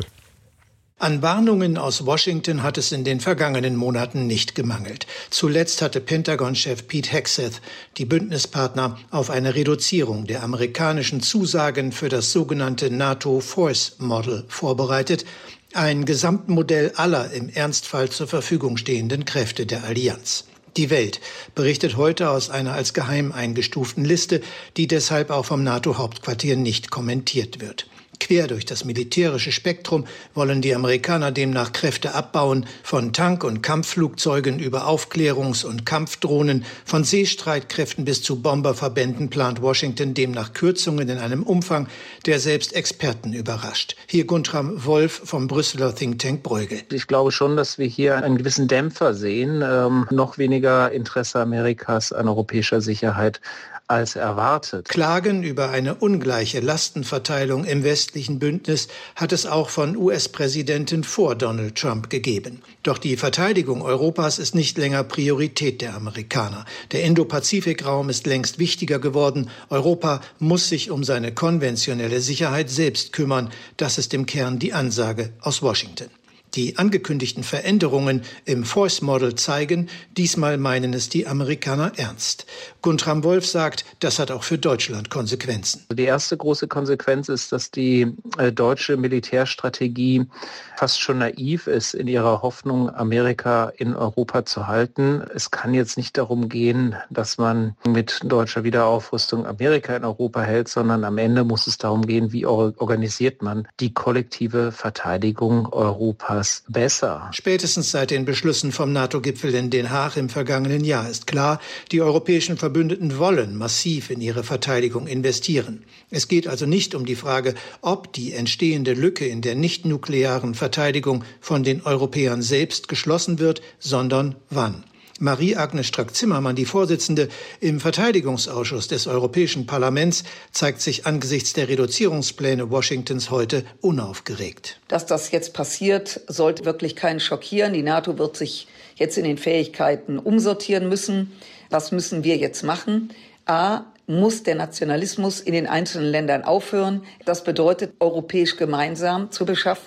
An Warnungen aus Washington hat es in den vergangenen Monaten nicht gemangelt. Zuletzt hatte Pentagon-Chef Pete Hegseth die Bündnispartner auf eine Reduzierung der amerikanischen Zusagen für das sogenannte NATO Force Model vorbereitet, ein Gesamtmodell aller im Ernstfall zur Verfügung stehenden Kräfte der Allianz. Die Welt berichtet heute aus einer als geheim eingestuften Liste, die deshalb auch vom NATO-Hauptquartier nicht kommentiert wird. Quer durch das militärische Spektrum wollen die Amerikaner demnach Kräfte abbauen, von Tank- und Kampfflugzeugen über Aufklärungs- und Kampfdrohnen, von Seestreitkräften bis zu Bomberverbänden plant Washington demnach Kürzungen in einem Umfang, der selbst Experten überrascht. Hier Guntram Wolf vom Brüsseler Think Tank Bruegel. Ich glaube schon, dass wir hier einen gewissen Dämpfer sehen, ähm, noch weniger Interesse Amerikas an europäischer Sicherheit als erwartet. Klagen über eine ungleiche Lastenverteilung im westlichen Bündnis hat es auch von U S-Präsidenten vor Donald Trump gegeben. Doch die Verteidigung Europas ist nicht länger Priorität der Amerikaner. Der Indo-Pazifik-Raum ist längst wichtiger geworden. Europa muss sich um seine konventionelle Sicherheit selbst kümmern. Das ist im Kern die Ansage aus Washington. Die angekündigten Veränderungen im Force Model zeigen, diesmal meinen es die Amerikaner ernst. Guntram Wolf sagt, das hat auch für Deutschland Konsequenzen. Die erste große Konsequenz ist, dass die äh, deutsche Militärstrategie fast schon naiv ist in ihrer Hoffnung, Amerika in Europa zu halten. Es kann jetzt nicht darum gehen, dass man mit deutscher Wiederaufrüstung Amerika in Europa hält, sondern am Ende muss es darum gehen, wie organisiert man die kollektive Verteidigung Europas besser. Spätestens seit den Beschlüssen vom NATO-Gipfel in Den Haag im vergangenen Jahr ist klar, die europäischen Verbündeten wollen massiv in ihre Verteidigung investieren. Es geht also nicht um die Frage, ob die entstehende Lücke in der nicht-nuklearen Verteidigung von den Europäern selbst geschlossen wird, sondern wann. Marie-Agnes Strack-Zimmermann, die Vorsitzende im Verteidigungsausschuss des Europäischen Parlaments, zeigt sich angesichts der Reduzierungspläne Washingtons heute unaufgeregt. Dass das jetzt passiert, sollte wirklich keinen schockieren. Die NATO wird sich jetzt in den Fähigkeiten umsortieren müssen. Was müssen wir jetzt machen? A, muss der Nationalismus in den einzelnen Ländern aufhören. Das bedeutet, europäisch gemeinsam zu beschaffen.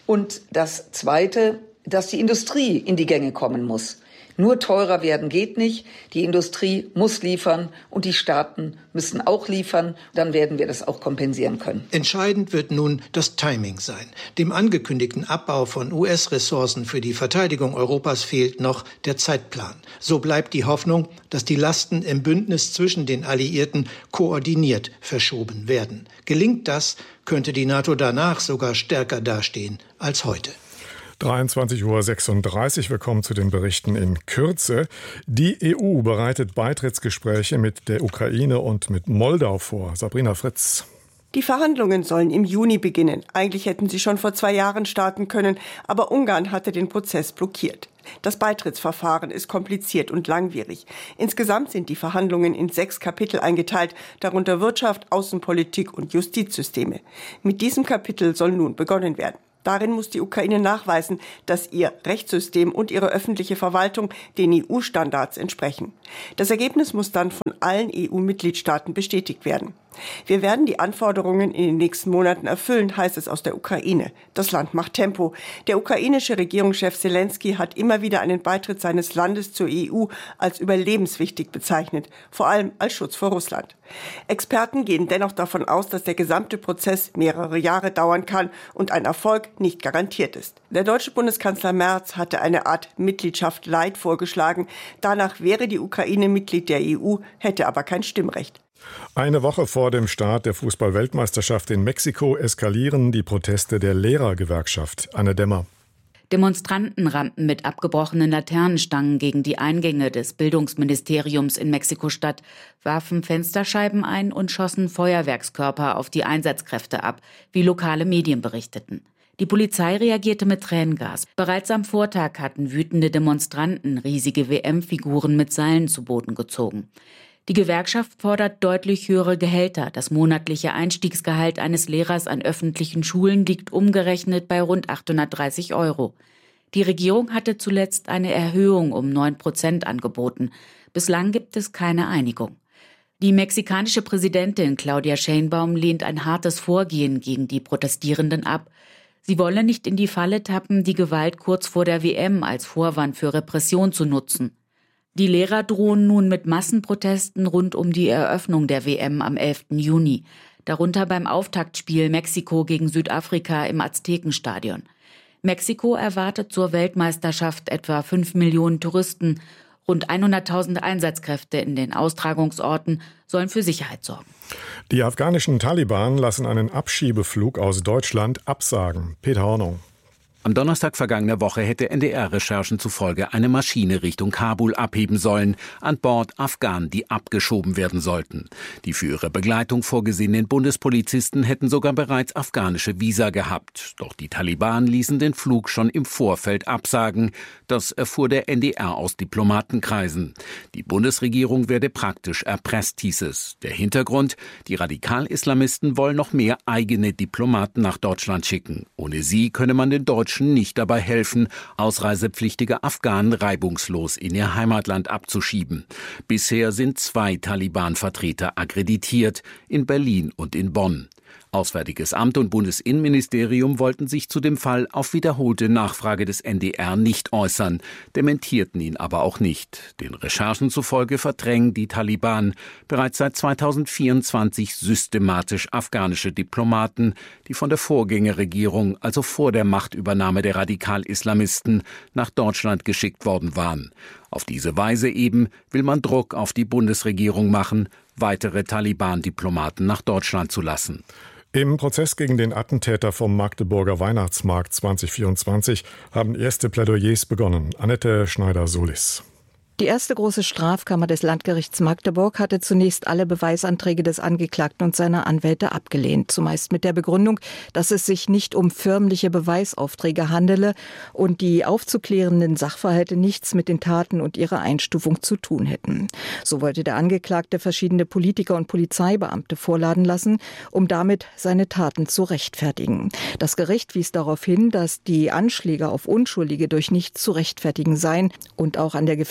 Und das Zweite, dass die Industrie in die Gänge kommen muss. Nur teurer werden geht nicht. Die Industrie muss liefern und die Staaten müssen auch liefern. Dann werden wir das auch kompensieren können. Entscheidend wird nun das Timing sein. Dem angekündigten Abbau von U S-Ressourcen für die Verteidigung Europas fehlt noch der Zeitplan. So bleibt die Hoffnung, dass die Lasten im Bündnis zwischen den Alliierten koordiniert verschoben werden. Gelingt das, könnte die NATO danach sogar stärker dastehen als heute. dreiundzwanzig Uhr sechsunddreißig, wir kommen zu den Berichten in Kürze. Die E U bereitet Beitrittsgespräche mit der Ukraine und mit Moldau vor. Sabrina Fritz. Die Verhandlungen sollen im Juni beginnen. Eigentlich hätten sie schon vor zwei Jahren starten können, aber Ungarn hatte den Prozess blockiert. Das Beitrittsverfahren ist kompliziert und langwierig. Insgesamt sind die Verhandlungen in sechs Kapitel eingeteilt, darunter Wirtschaft, Außenpolitik und Justizsysteme. Mit diesem Kapitel soll nun begonnen werden. Darin muss die Ukraine nachweisen, dass ihr Rechtssystem und ihre öffentliche Verwaltung den E U-Standards entsprechen. Das Ergebnis muss dann von allen E U-Mitgliedstaaten bestätigt werden. Wir werden die Anforderungen in den nächsten Monaten erfüllen, heißt es aus der Ukraine. Das Land macht Tempo. Der ukrainische Regierungschef Selenskyj hat immer wieder einen Beitritt seines Landes zur E U als überlebenswichtig bezeichnet, vor allem als Schutz vor Russland. Experten gehen dennoch davon aus, dass der gesamte Prozess mehrere Jahre dauern kann und ein Erfolg nicht garantiert ist. Der deutsche Bundeskanzler Merz hatte eine Art Mitgliedschaft Light vorgeschlagen. Danach wäre die Ukraine Mitglied der E U, hätte aber kein Stimmrecht. Eine Woche vor dem Start der Fußball-Weltmeisterschaft in Mexiko eskalieren die Proteste der Lehrergewerkschaft. Anne Dämmer. Demonstranten rannten mit abgebrochenen Laternenstangen gegen die Eingänge des Bildungsministeriums in Mexiko-Stadt, warfen Fensterscheiben ein und schossen Feuerwerkskörper auf die Einsatzkräfte ab, wie lokale Medien berichteten. Die Polizei reagierte mit Tränengas. Bereits am Vortag hatten wütende Demonstranten riesige W M-Figuren mit Seilen zu Boden gezogen. Die Gewerkschaft fordert deutlich höhere Gehälter. Das monatliche Einstiegsgehalt eines Lehrers an öffentlichen Schulen liegt umgerechnet bei rund achthundertdreißig Euro. Die Regierung hatte zuletzt eine Erhöhung um neun Prozent angeboten. Bislang gibt es keine Einigung. Die mexikanische Präsidentin Claudia Sheinbaum lehnt ein hartes Vorgehen gegen die Protestierenden ab. Sie wolle nicht in die Falle tappen, die Gewalt kurz vor der W M als Vorwand für Repression zu nutzen. Die Lehrer drohen nun mit Massenprotesten rund um die Eröffnung der W M am elften Juni, darunter beim Auftaktspiel Mexiko gegen Südafrika im Aztekenstadion. Mexiko erwartet zur Weltmeisterschaft etwa fünf Millionen Touristen. Rund hunderttausend Einsatzkräfte in den Austragungsorten sollen für Sicherheit sorgen. Die afghanischen Taliban lassen einen Abschiebeflug aus Deutschland absagen. Peter Hornung. Am Donnerstag vergangener Woche hätte N D R-Recherchen zufolge eine Maschine Richtung Kabul abheben sollen, an Bord Afghanen, die abgeschoben werden sollten. Die für ihre Begleitung vorgesehenen Bundespolizisten hätten sogar bereits afghanische Visa gehabt. Doch die Taliban ließen den Flug schon im Vorfeld absagen. Das erfuhr der N D R aus Diplomatenkreisen. Die Bundesregierung werde praktisch erpresst, hieß es. Der Hintergrund: Die Radikal-Islamisten wollen noch mehr eigene Diplomaten nach Deutschland schicken. Ohne sie könne man den Deutschen nicht dabei helfen, ausreisepflichtige Afghanen reibungslos in ihr Heimatland abzuschieben. Bisher sind zwei Taliban-Vertreter akkreditiert, in Berlin und in Bonn. Auswärtiges Amt und Bundesinnenministerium wollten sich zu dem Fall auf wiederholte Nachfrage des N D R nicht äußern, dementierten ihn aber auch nicht. Den Recherchen zufolge verdrängen die Taliban bereits seit zweitausendvierundzwanzig systematisch afghanische Diplomaten, die von der Vorgängerregierung, also vor der Machtübernahme der Radikal-Islamisten, nach Deutschland geschickt worden waren. Auf diese Weise eben will man Druck auf die Bundesregierung machen, weitere Taliban-Diplomaten nach Deutschland zu lassen. Im Prozess gegen den Attentäter vom Magdeburger Weihnachtsmarkt zwanzig vierundzwanzig haben erste Plädoyers begonnen. Annette Schneider-Solis. Die erste große Strafkammer des Landgerichts Magdeburg hatte zunächst alle Beweisanträge des Angeklagten und seiner Anwälte abgelehnt. Zumeist mit der Begründung, dass es sich nicht um förmliche Beweisaufträge handele und die aufzuklärenden Sachverhalte nichts mit den Taten und ihrer Einstufung zu tun hätten. So wollte der Angeklagte verschiedene Politiker und Polizeibeamte vorladen lassen, um damit seine Taten zu rechtfertigen. Das Gericht wies darauf hin, dass die Anschläge auf Unschuldige durch nichts zu rechtfertigen seien und auch an der Gefährlichkeit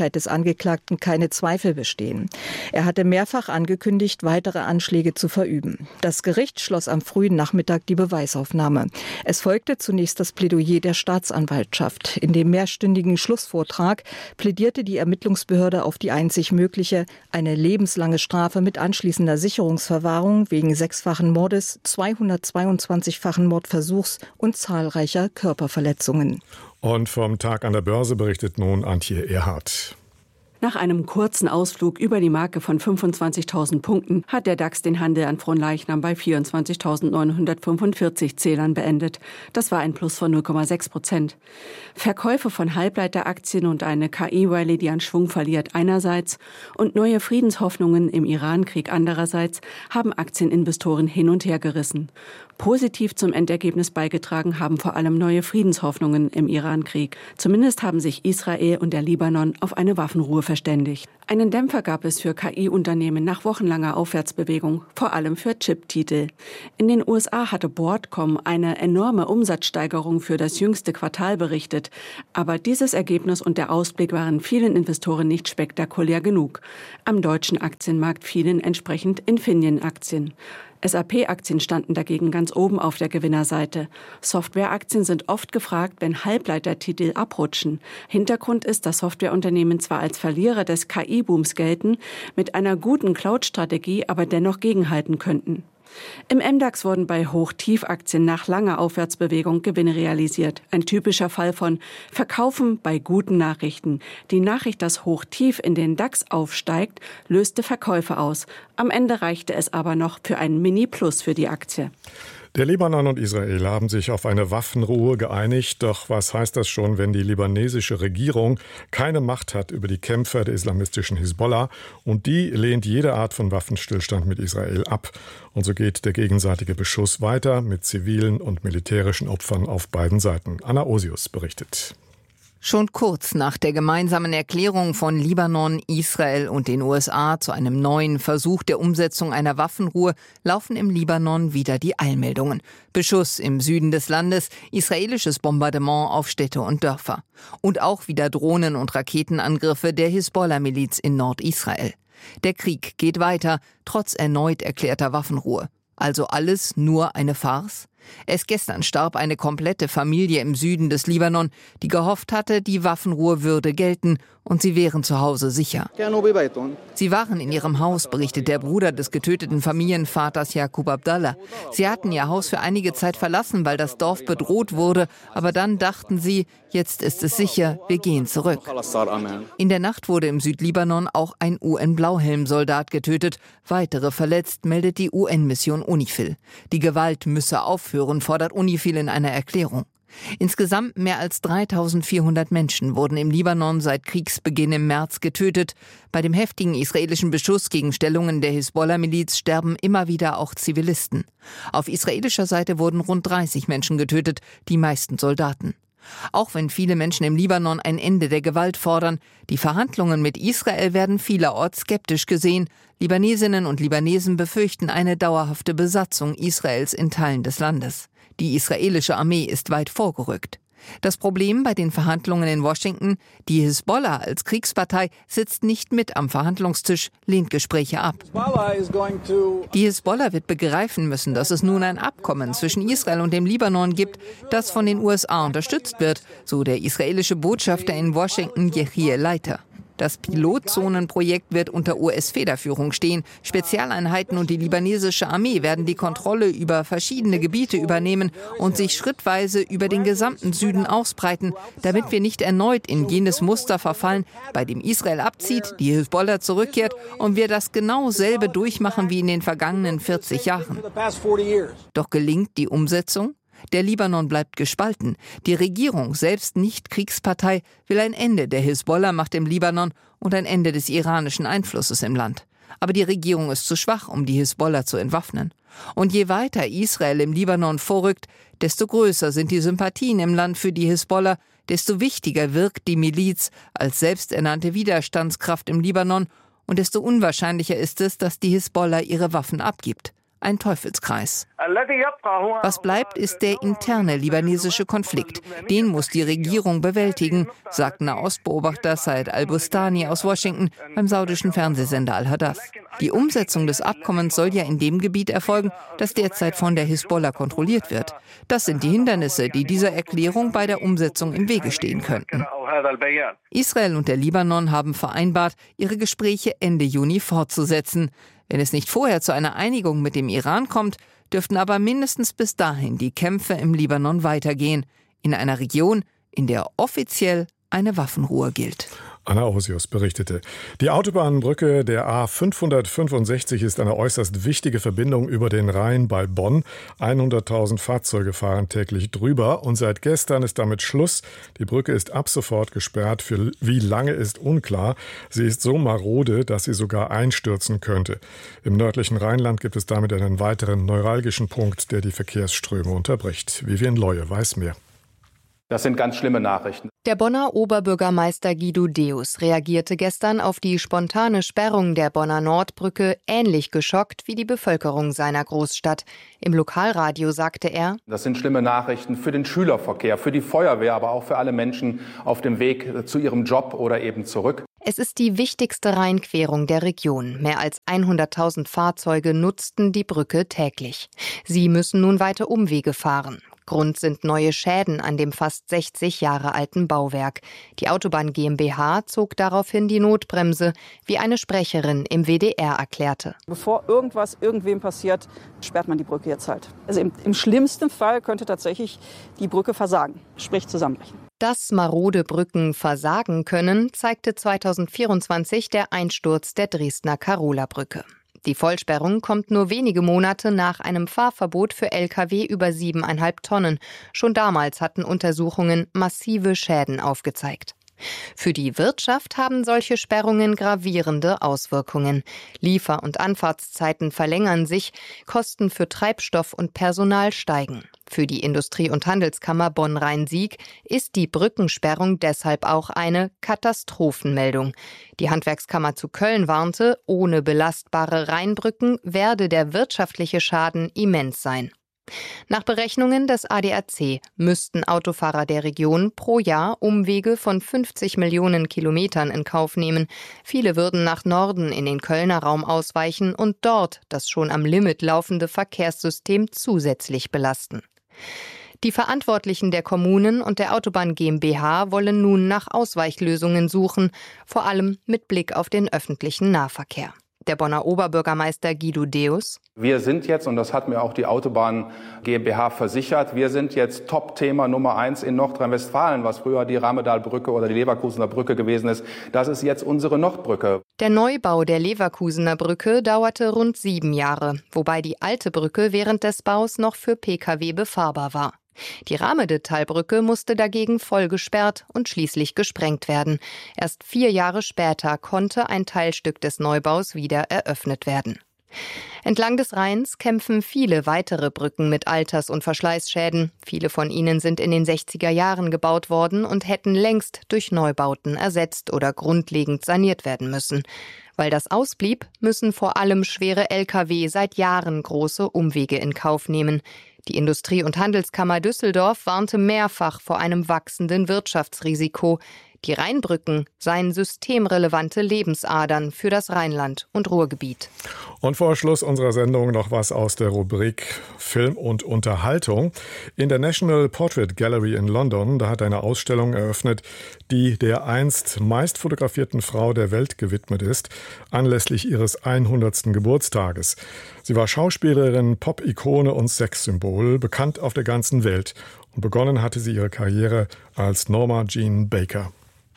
Schuldigkeit des Angeklagten keine Zweifel bestehen. Er hatte mehrfach angekündigt, weitere Anschläge zu verüben. Das Gericht schloss am frühen Nachmittag die Beweisaufnahme. Es folgte zunächst das Plädoyer der Staatsanwaltschaft. In dem mehrstündigen Schlussvortrag plädierte die Ermittlungsbehörde auf die einzig mögliche, eine lebenslange Strafe mit anschließender Sicherungsverwahrung wegen sechsfachen Mordes, zweihundertzweiundzwanzigfachen Mordversuchs und zahlreicher Körperverletzungen. Und vom Tag an der Börse berichtet nun Antje Erhardt. Nach einem kurzen Ausflug über die Marke von fünfundzwanzigtausend Punkten hat der DAX den Handel an Fronleichnam bei vierundzwanzigtausendneunhundertfünfundvierzig Zählern beendet. Das war ein Plus von null Komma sechs Prozent. Verkäufe von Halbleiteraktien und eine K I-Rallye, die an Schwung verliert, einerseits und neue Friedenshoffnungen im Irankrieg andererseits haben Aktieninvestoren hin und her gerissen. Positiv zum Endergebnis beigetragen haben vor allem neue Friedenshoffnungen im Irankrieg. Zumindest haben sich Israel und der Libanon auf eine Waffenruhe verständigt. Einen Dämpfer gab es für K I-Unternehmen nach wochenlanger Aufwärtsbewegung, vor allem für Chip-Titel. In den U S A hatte Broadcom eine enorme Umsatzsteigerung für das jüngste Quartal berichtet. Aber dieses Ergebnis und der Ausblick waren vielen Investoren nicht spektakulär genug. Am deutschen Aktienmarkt fielen entsprechend Infineon-Aktien. S A P-Aktien standen dagegen ganz oben auf der Gewinnerseite. Softwareaktien sind oft gefragt, wenn Halbleitertitel abrutschen. Hintergrund ist, dass Softwareunternehmen zwar als Verlierer des K I-Booms gelten, mit einer guten Cloud-Strategie aber dennoch gegenhalten könnten. Im M DAX wurden bei Hoch-Tief-Aktien nach langer Aufwärtsbewegung Gewinne realisiert. Ein typischer Fall von Verkaufen bei guten Nachrichten. Die Nachricht, dass Hoch-Tief in den DAX aufsteigt, löste Verkäufe aus. Am Ende reichte es aber noch für einen Mini-Plus für die Aktie. Der Libanon und Israel haben sich auf eine Waffenruhe geeinigt. Doch was heißt das schon, wenn die libanesische Regierung keine Macht hat über die Kämpfer der islamistischen Hisbollah? Und die lehnt jede Art von Waffenstillstand mit Israel ab. Und so geht der gegenseitige Beschuss weiter mit zivilen und militärischen Opfern auf beiden Seiten. Anna Osius berichtet. Schon kurz nach der gemeinsamen Erklärung von Libanon, Israel und den U S A zu einem neuen Versuch der Umsetzung einer Waffenruhe laufen im Libanon wieder die Eilmeldungen. Beschuss im Süden des Landes, israelisches Bombardement auf Städte und Dörfer. Und auch wieder Drohnen- und Raketenangriffe der Hisbollah-Miliz in Nordisrael. Der Krieg geht weiter, trotz erneut erklärter Waffenruhe. Also alles nur eine Farce? Erst gestern starb eine komplette Familie im Süden des Libanon, die gehofft hatte, die Waffenruhe würde gelten und sie wären zu Hause sicher. Sie waren in ihrem Haus, berichtet der Bruder des getöteten Familienvaters Yaqub Abdallah. Sie hatten ihr Haus für einige Zeit verlassen, weil das Dorf bedroht wurde, aber dann dachten sie, jetzt ist es sicher, wir gehen zurück. In der Nacht wurde im Südlibanon auch ein U N-Blauhelm-Soldat getötet, weitere verletzt, meldet die U N-Mission UNIFIL. Die Gewalt müsse aufhören, fordert UNIFIL in einer Erklärung. Insgesamt mehr als dreitausendvierhundert Menschen wurden im Libanon seit Kriegsbeginn im März getötet. Bei dem heftigen israelischen Beschuss gegen Stellungen der Hisbollah-Miliz sterben immer wieder auch Zivilisten. Auf israelischer Seite wurden rund dreißig Menschen getötet, die meisten Soldaten. Auch wenn viele Menschen im Libanon ein Ende der Gewalt fordern, die Verhandlungen mit Israel werden vielerorts skeptisch gesehen. Libanesinnen und Libanesen befürchten eine dauerhafte Besatzung Israels in Teilen des Landes. Die israelische Armee ist weit vorgerückt. Das Problem bei den Verhandlungen in Washington: die Hisbollah als Kriegspartei sitzt nicht mit am Verhandlungstisch, lehnt Gespräche ab. Die Hisbollah wird begreifen müssen, dass es nun ein Abkommen zwischen Israel und dem Libanon gibt, das von den U S A unterstützt wird, so der israelische Botschafter in Washington, Yechiel Leiter. Das Pilotzonenprojekt wird unter U S-Federführung stehen. Spezialeinheiten und die libanesische Armee werden die Kontrolle über verschiedene Gebiete übernehmen und sich schrittweise über den gesamten Süden ausbreiten, damit wir nicht erneut in jenes Muster verfallen, bei dem Israel abzieht, die Hisbollah zurückkehrt und wir das genau selbe durchmachen wie in den vergangenen vierzig Jahren. Doch gelingt die Umsetzung? Der Libanon bleibt gespalten. Die Regierung, selbst nicht Kriegspartei, will ein Ende der Hisbollah-Macht im Libanon und ein Ende des iranischen Einflusses im Land. Aber die Regierung ist zu schwach, um die Hisbollah zu entwaffnen. Und je weiter Israel im Libanon vorrückt, desto größer sind die Sympathien im Land für die Hisbollah, desto wichtiger wirkt die Miliz als selbsternannte Widerstandskraft im Libanon und desto unwahrscheinlicher ist es, dass die Hisbollah ihre Waffen abgibt. Ein Teufelskreis. Was bleibt, ist der interne libanesische Konflikt. Den muss die Regierung bewältigen, sagt Nahostbeobachter Said al-Bustani aus Washington beim saudischen Fernsehsender Al-Hadaf. Die Umsetzung des Abkommens soll ja in dem Gebiet erfolgen, das derzeit von der Hisbollah kontrolliert wird. Das sind die Hindernisse, die dieser Erklärung bei der Umsetzung im Wege stehen könnten. Israel und der Libanon haben vereinbart, ihre Gespräche Ende Juni fortzusetzen. Wenn es nicht vorher zu einer Einigung mit dem Iran kommt, dürften aber mindestens bis dahin die Kämpfe im Libanon weitergehen, in einer Region, in der offiziell eine Waffenruhe gilt. Anna Osius berichtete. Die Autobahnbrücke der A fünfhundertfünfundsechzig ist eine äußerst wichtige Verbindung über den Rhein bei Bonn. hunderttausend Fahrzeuge fahren täglich drüber und seit gestern ist damit Schluss. Die Brücke ist ab sofort gesperrt. Für wie lange ist unklar. Sie ist so marode, dass sie sogar einstürzen könnte. Im nördlichen Rheinland gibt es damit einen weiteren neuralgischen Punkt, der die Verkehrsströme unterbricht. Vivian Leue weiß mehr. Das sind ganz schlimme Nachrichten. Der Bonner Oberbürgermeister Guido Deus reagierte gestern auf die spontane Sperrung der Bonner Nordbrücke ähnlich geschockt wie die Bevölkerung seiner Großstadt. Im Lokalradio sagte er: Das sind schlimme Nachrichten für den Schülerverkehr, für die Feuerwehr, aber auch für alle Menschen auf dem Weg zu ihrem Job oder eben zurück. Es ist die wichtigste Rheinquerung der Region. Mehr als hunderttausend Fahrzeuge nutzten die Brücke täglich. Sie müssen nun weite Umwege fahren. Grund sind neue Schäden an dem fast sechzig Jahre alten Bauwerk. Die Autobahn GmbH zog daraufhin die Notbremse, wie eine Sprecherin im W D R erklärte. Bevor irgendwas irgendwem passiert, sperrt man die Brücke jetzt halt. Also im, im schlimmsten Fall könnte tatsächlich die Brücke versagen, sprich zusammenbrechen. Dass marode Brücken versagen können, zeigte zweitausendvierundzwanzig der Einsturz der Dresdner Karola-Brücke. Die Vollsperrung kommt nur wenige Monate nach einem Fahrverbot für L K W über siebeneinhalb Tonnen. Schon damals hatten Untersuchungen massive Schäden aufgezeigt. Für die Wirtschaft haben solche Sperrungen gravierende Auswirkungen. Liefer- und Anfahrtszeiten verlängern sich, Kosten für Treibstoff und Personal steigen. Für die Industrie- und Handelskammer Bonn-Rhein-Sieg ist die Brückensperrung deshalb auch eine Katastrophenmeldung. Die Handwerkskammer zu Köln warnte, ohne belastbare Rheinbrücken werde der wirtschaftliche Schaden immens sein. Nach Berechnungen des A D A C müssten Autofahrer der Region pro Jahr Umwege von fünfzig Millionen Kilometern in Kauf nehmen. Viele würden nach Norden in den Kölner Raum ausweichen und dort das schon am Limit laufende Verkehrssystem zusätzlich belasten. Die Verantwortlichen der Kommunen und der Autobahn GmbH wollen nun nach Ausweichlösungen suchen, vor allem mit Blick auf den öffentlichen Nahverkehr. Der Bonner Oberbürgermeister Guido Deus: Wir sind jetzt, und das hat mir auch die Autobahn GmbH versichert, wir sind jetzt Top-Thema Nummer eins in Nordrhein-Westfalen, was früher die Ramedalbrücke oder die Leverkusener Brücke gewesen ist. Das ist jetzt unsere Nordbrücke. Der Neubau der Leverkusener Brücke dauerte rund sieben Jahre, wobei die alte Brücke während des Baus noch für Pkw befahrbar war. Die Ramedetalbrücke musste dagegen voll gesperrt und schließlich gesprengt werden. Erst vier Jahre später konnte ein Teilstück des Neubaus wieder eröffnet werden. Entlang des Rheins kämpfen viele weitere Brücken mit Alters- und Verschleißschäden. Viele von ihnen sind in den sechziger Jahren gebaut worden und hätten längst durch Neubauten ersetzt oder grundlegend saniert werden müssen. Weil das ausblieb, müssen vor allem schwere L K W seit Jahren große Umwege in Kauf nehmen. Die Industrie- und Handelskammer Düsseldorf warnte mehrfach vor einem wachsenden Wirtschaftsrisiko. Die Rheinbrücken seien systemrelevante Lebensadern für das Rheinland und Ruhrgebiet. Und vor Schluss unserer Sendung noch was aus der Rubrik Film und Unterhaltung. In der National Portrait Gallery in London, da hat eine Ausstellung eröffnet, die der einst meist fotografierten Frau der Welt gewidmet ist, anlässlich ihres hundertsten Geburtstages. Sie war Schauspielerin, Pop-Ikone und Sexsymbol, bekannt auf der ganzen Welt. Und begonnen hatte sie ihre Karriere als Norma Jean Baker.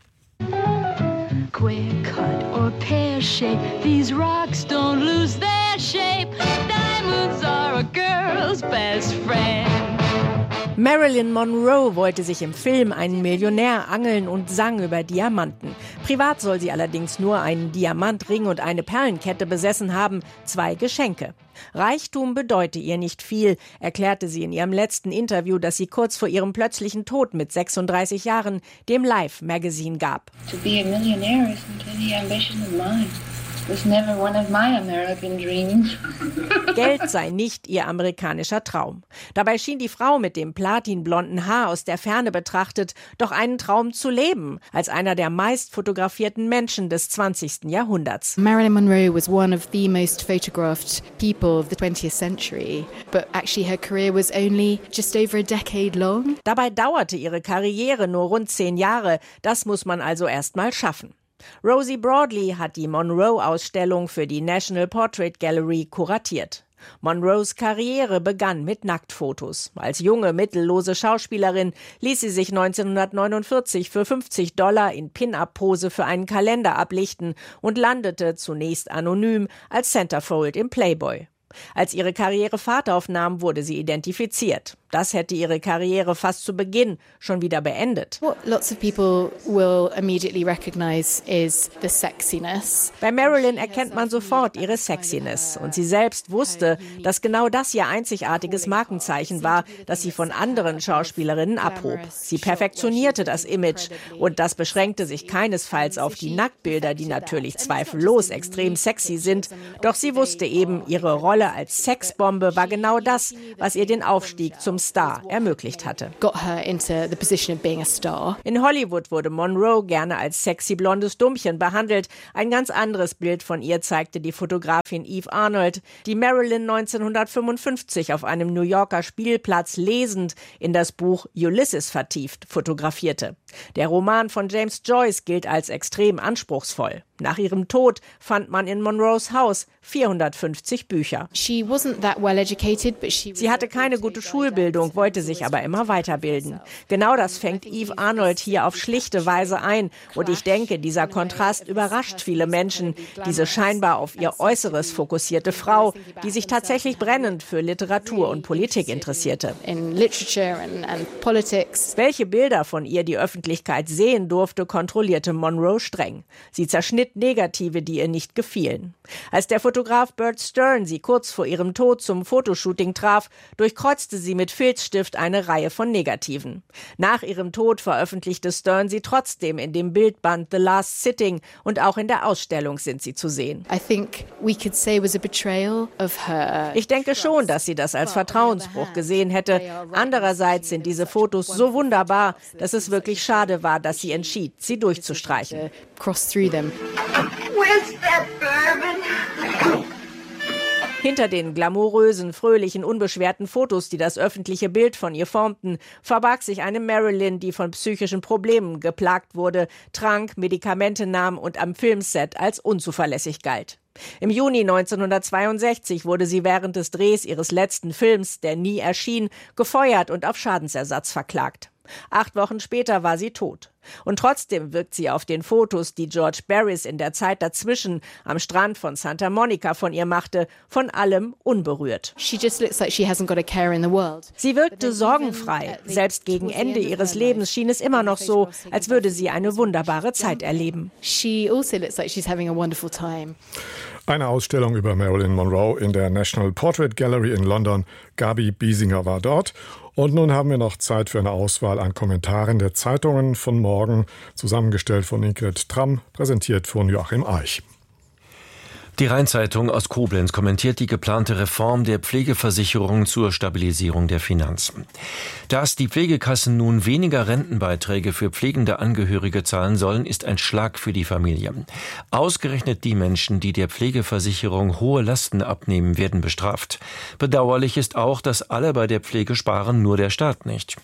Square cut or pear shape, these rocks don't lose their shape. Diamonds are a girl's best friend. Marilyn Monroe wollte sich im Film einen Millionär angeln und sang über Diamanten. Privat soll sie allerdings nur einen Diamantring und eine Perlenkette besessen haben, zwei Geschenke. Reichtum bedeute ihr nicht viel, erklärte sie in ihrem letzten Interview, das sie kurz vor ihrem plötzlichen Tod mit sechsunddreißig Jahren dem Life Magazine gab. To be a millionaire isn't any ambition of mine. was never one of my American dreams. Geld sei nicht ihr amerikanischer Traum. Dabei schien die Frau mit dem platinblonden Haar aus der Ferne betrachtet doch einen Traum zu leben, als einer der meist fotografierten Menschen des zwanzigsten Jahrhunderts. Marilyn Monroe was one of the most photographed people of the twentieth century, but actually her career was only just over a decade long. Dabei dauerte ihre Karriere nur rund zehn Jahre. Das muss man also erst mal schaffen. Rosie Broadley hat die Monroe-Ausstellung für die National Portrait Gallery kuratiert. Monroes Karriere begann mit Nacktfotos. Als junge, mittellose Schauspielerin ließ sie sich neunzehnhundertneunundvierzig für fünfzig Dollar in Pin-Up-Pose für einen Kalender ablichten und landete zunächst anonym als Centerfold im Playboy. Als ihre Karriere Fahrt aufnahm, wurde sie identifiziert. Das hätte ihre Karriere fast zu Beginn schon wieder beendet. What lots of people will immediately recognize is the sexiness. Bei Marilyn erkennt man sofort ihre Sexiness. Und sie selbst wusste, dass genau das ihr einzigartiges Markenzeichen war, das sie von anderen Schauspielerinnen abhob. Sie perfektionierte das Image. Und das beschränkte sich keinesfalls auf die Nacktbilder, die natürlich zweifellos extrem sexy sind. Doch sie wusste eben, ihre Rolle als Sexbombe war genau das, was ihr den Aufstieg zum Star ermöglicht hatte. Got her into the position of being a star. In Hollywood wurde Monroe gerne als sexy blondes Dummchen behandelt. Ein ganz anderes Bild von ihr zeigte die Fotografin Eve Arnold, die Marilyn neunzehnhundertfünfundfünfzig auf einem New Yorker Spielplatz lesend in das Buch Ulysses vertieft fotografierte. Der Roman von James Joyce gilt als extrem anspruchsvoll. Nach ihrem Tod fand man in Monroes Haus vierhundertfünfzig Bücher. She wasn't that well educated, but she Sie hatte keine gute Schulbildung, wollte sich aber immer weiterbilden. Genau das fängt Eve Arnold hier auf schlichte Weise ein. Und ich denke, dieser Kontrast überrascht viele Menschen. Diese scheinbar auf ihr Äußeres fokussierte Frau, die sich tatsächlich brennend für Literatur und Politik interessierte. in literature and, and politics. Welche Bilder von ihr die Öffentlichkeit sehen durfte, kontrollierte Monroe streng. Sie zerschnitt Negative, die ihr nicht gefielen. Als der Fotograf Bert Stern sie kurz vor ihrem Tod zum Fotoshooting traf, durchkreuzte sie mit Filzstift eine Reihe von Negativen. Nach ihrem Tod veröffentlichte Stern sie trotzdem in dem Bildband The Last Sitting und auch in der Ausstellung sind sie zu sehen. I think we could say it was a betrayal of her. Ich denke schon, dass sie das als Vertrauensbruch gesehen hätte. Andererseits sind diese Fotos so wunderbar, dass es wirklich schade war, dass sie entschied, sie durchzustreichen. Cross through them. Where's that bourbon? Hinter den glamourösen, fröhlichen, unbeschwerten Fotos, die das öffentliche Bild von ihr formten, verbarg sich eine Marilyn, die von psychischen Problemen geplagt wurde, trank, Medikamente nahm und am Filmset als unzuverlässig galt. Im Juni neunzehnhundertzweiundsechzig wurde sie während des Drehs ihres letzten Films, der nie erschien, gefeuert und auf Schadensersatz verklagt. Acht Wochen später war sie tot. Und trotzdem wirkt sie auf den Fotos, die George Barris in der Zeit dazwischen am Strand von Santa Monica von ihr machte, von allem unberührt. She just looks like she hasn't got a care in the world. Sie wirkte sorgenfrei. Selbst gegen Ende ihres Lebens schien es immer noch so, als würde sie eine wunderbare Zeit erleben. She also looks like she's having a wonderful time. Eine Ausstellung über Marilyn Monroe in der National Portrait Gallery in London. Gabi Biesinger war dort. Und nun haben wir noch Zeit für eine Auswahl an Kommentaren der Zeitungen von morgen, zusammengestellt von Ingrid Tramm, präsentiert von Joachim Eich. Die Rhein-Zeitung aus Koblenz kommentiert die geplante Reform der Pflegeversicherung zur Stabilisierung der Finanzen. Dass die Pflegekassen nun weniger Rentenbeiträge für pflegende Angehörige zahlen sollen, ist ein Schlag für die Familie. Ausgerechnet die Menschen, die der Pflegeversicherung hohe Lasten abnehmen, werden bestraft. Bedauerlich ist auch, dass alle bei der Pflege sparen, nur der Staat nicht.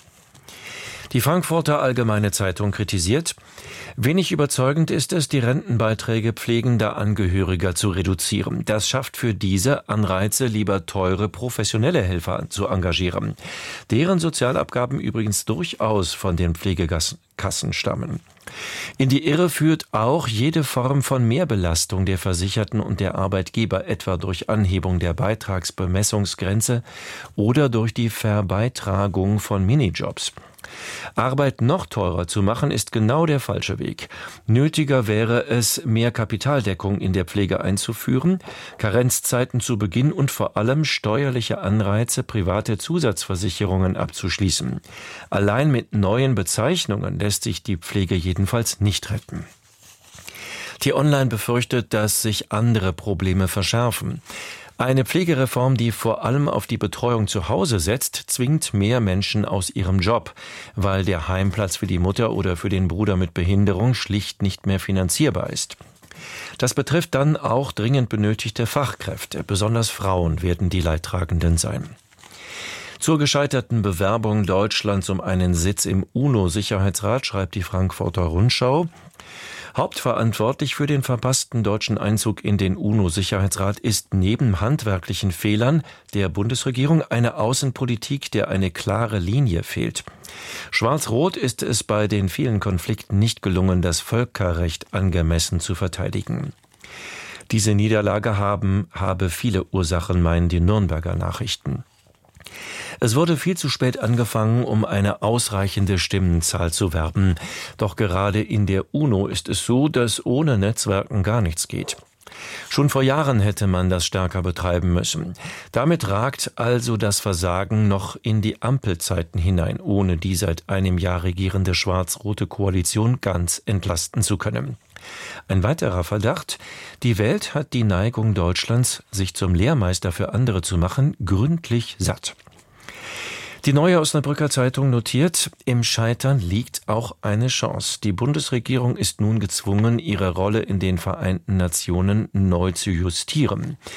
Die Frankfurter Allgemeine Zeitung kritisiert: Wenig überzeugend ist es, die Rentenbeiträge pflegender Angehöriger zu reduzieren. Das schafft für diese Anreize, lieber teure professionelle Helfer zu engagieren, deren Sozialabgaben übrigens durchaus von den Pflegekassen stammen. In die Irre führt auch jede Form von Mehrbelastung der Versicherten und der Arbeitgeber, etwa durch Anhebung der Beitragsbemessungsgrenze oder durch die Verbeitragung von Minijobs. Arbeit noch teurer zu machen, ist genau der falsche Weg. Nötiger wäre es, mehr Kapitaldeckung in der Pflege einzuführen, Karenzzeiten zu Beginn und vor allem steuerliche Anreize, private Zusatzversicherungen abzuschließen. Allein mit neuen Bezeichnungen lässt sich die Pflege jedenfalls nicht retten. T-Online befürchtet, dass sich andere Probleme verschärfen. Eine Pflegereform, die vor allem auf die Betreuung zu Hause setzt, zwingt mehr Menschen aus ihrem Job, weil der Heimplatz für die Mutter oder für den Bruder mit Behinderung schlicht nicht mehr finanzierbar ist. Das betrifft dann auch dringend benötigte Fachkräfte. Besonders Frauen werden die Leidtragenden sein. Zur gescheiterten Bewerbung Deutschlands um einen Sitz im UNO-Sicherheitsrat schreibt die Frankfurter Rundschau: Hauptverantwortlich für den verpassten deutschen Einzug in den UNO-Sicherheitsrat ist neben handwerklichen Fehlern der Bundesregierung eine Außenpolitik, der eine klare Linie fehlt. Schwarz-Rot ist es bei den vielen Konflikten nicht gelungen, das Völkerrecht angemessen zu verteidigen. Diese Niederlage haben, habe viele Ursachen, meinen die Nürnberger Nachrichten. Es wurde viel zu spät angefangen, um eine ausreichende Stimmenzahl zu werben. Doch gerade in der UNO ist es so, dass ohne Netzwerken gar nichts geht. Schon vor Jahren hätte man das stärker betreiben müssen. Damit ragt also das Versagen noch in die Ampelzeiten hinein, ohne die seit einem Jahr regierende schwarz-rote Koalition ganz entlasten zu können. Ein weiterer Verdacht: Die Welt hat die Neigung Deutschlands, sich zum Lehrmeister für andere zu machen, gründlich satt. Die Neue Osnabrücker Zeitung notiert: Im Scheitern liegt auch eine Chance. Die Bundesregierung ist nun gezwungen, ihre Rolle in den Vereinten Nationen neu zu justieren.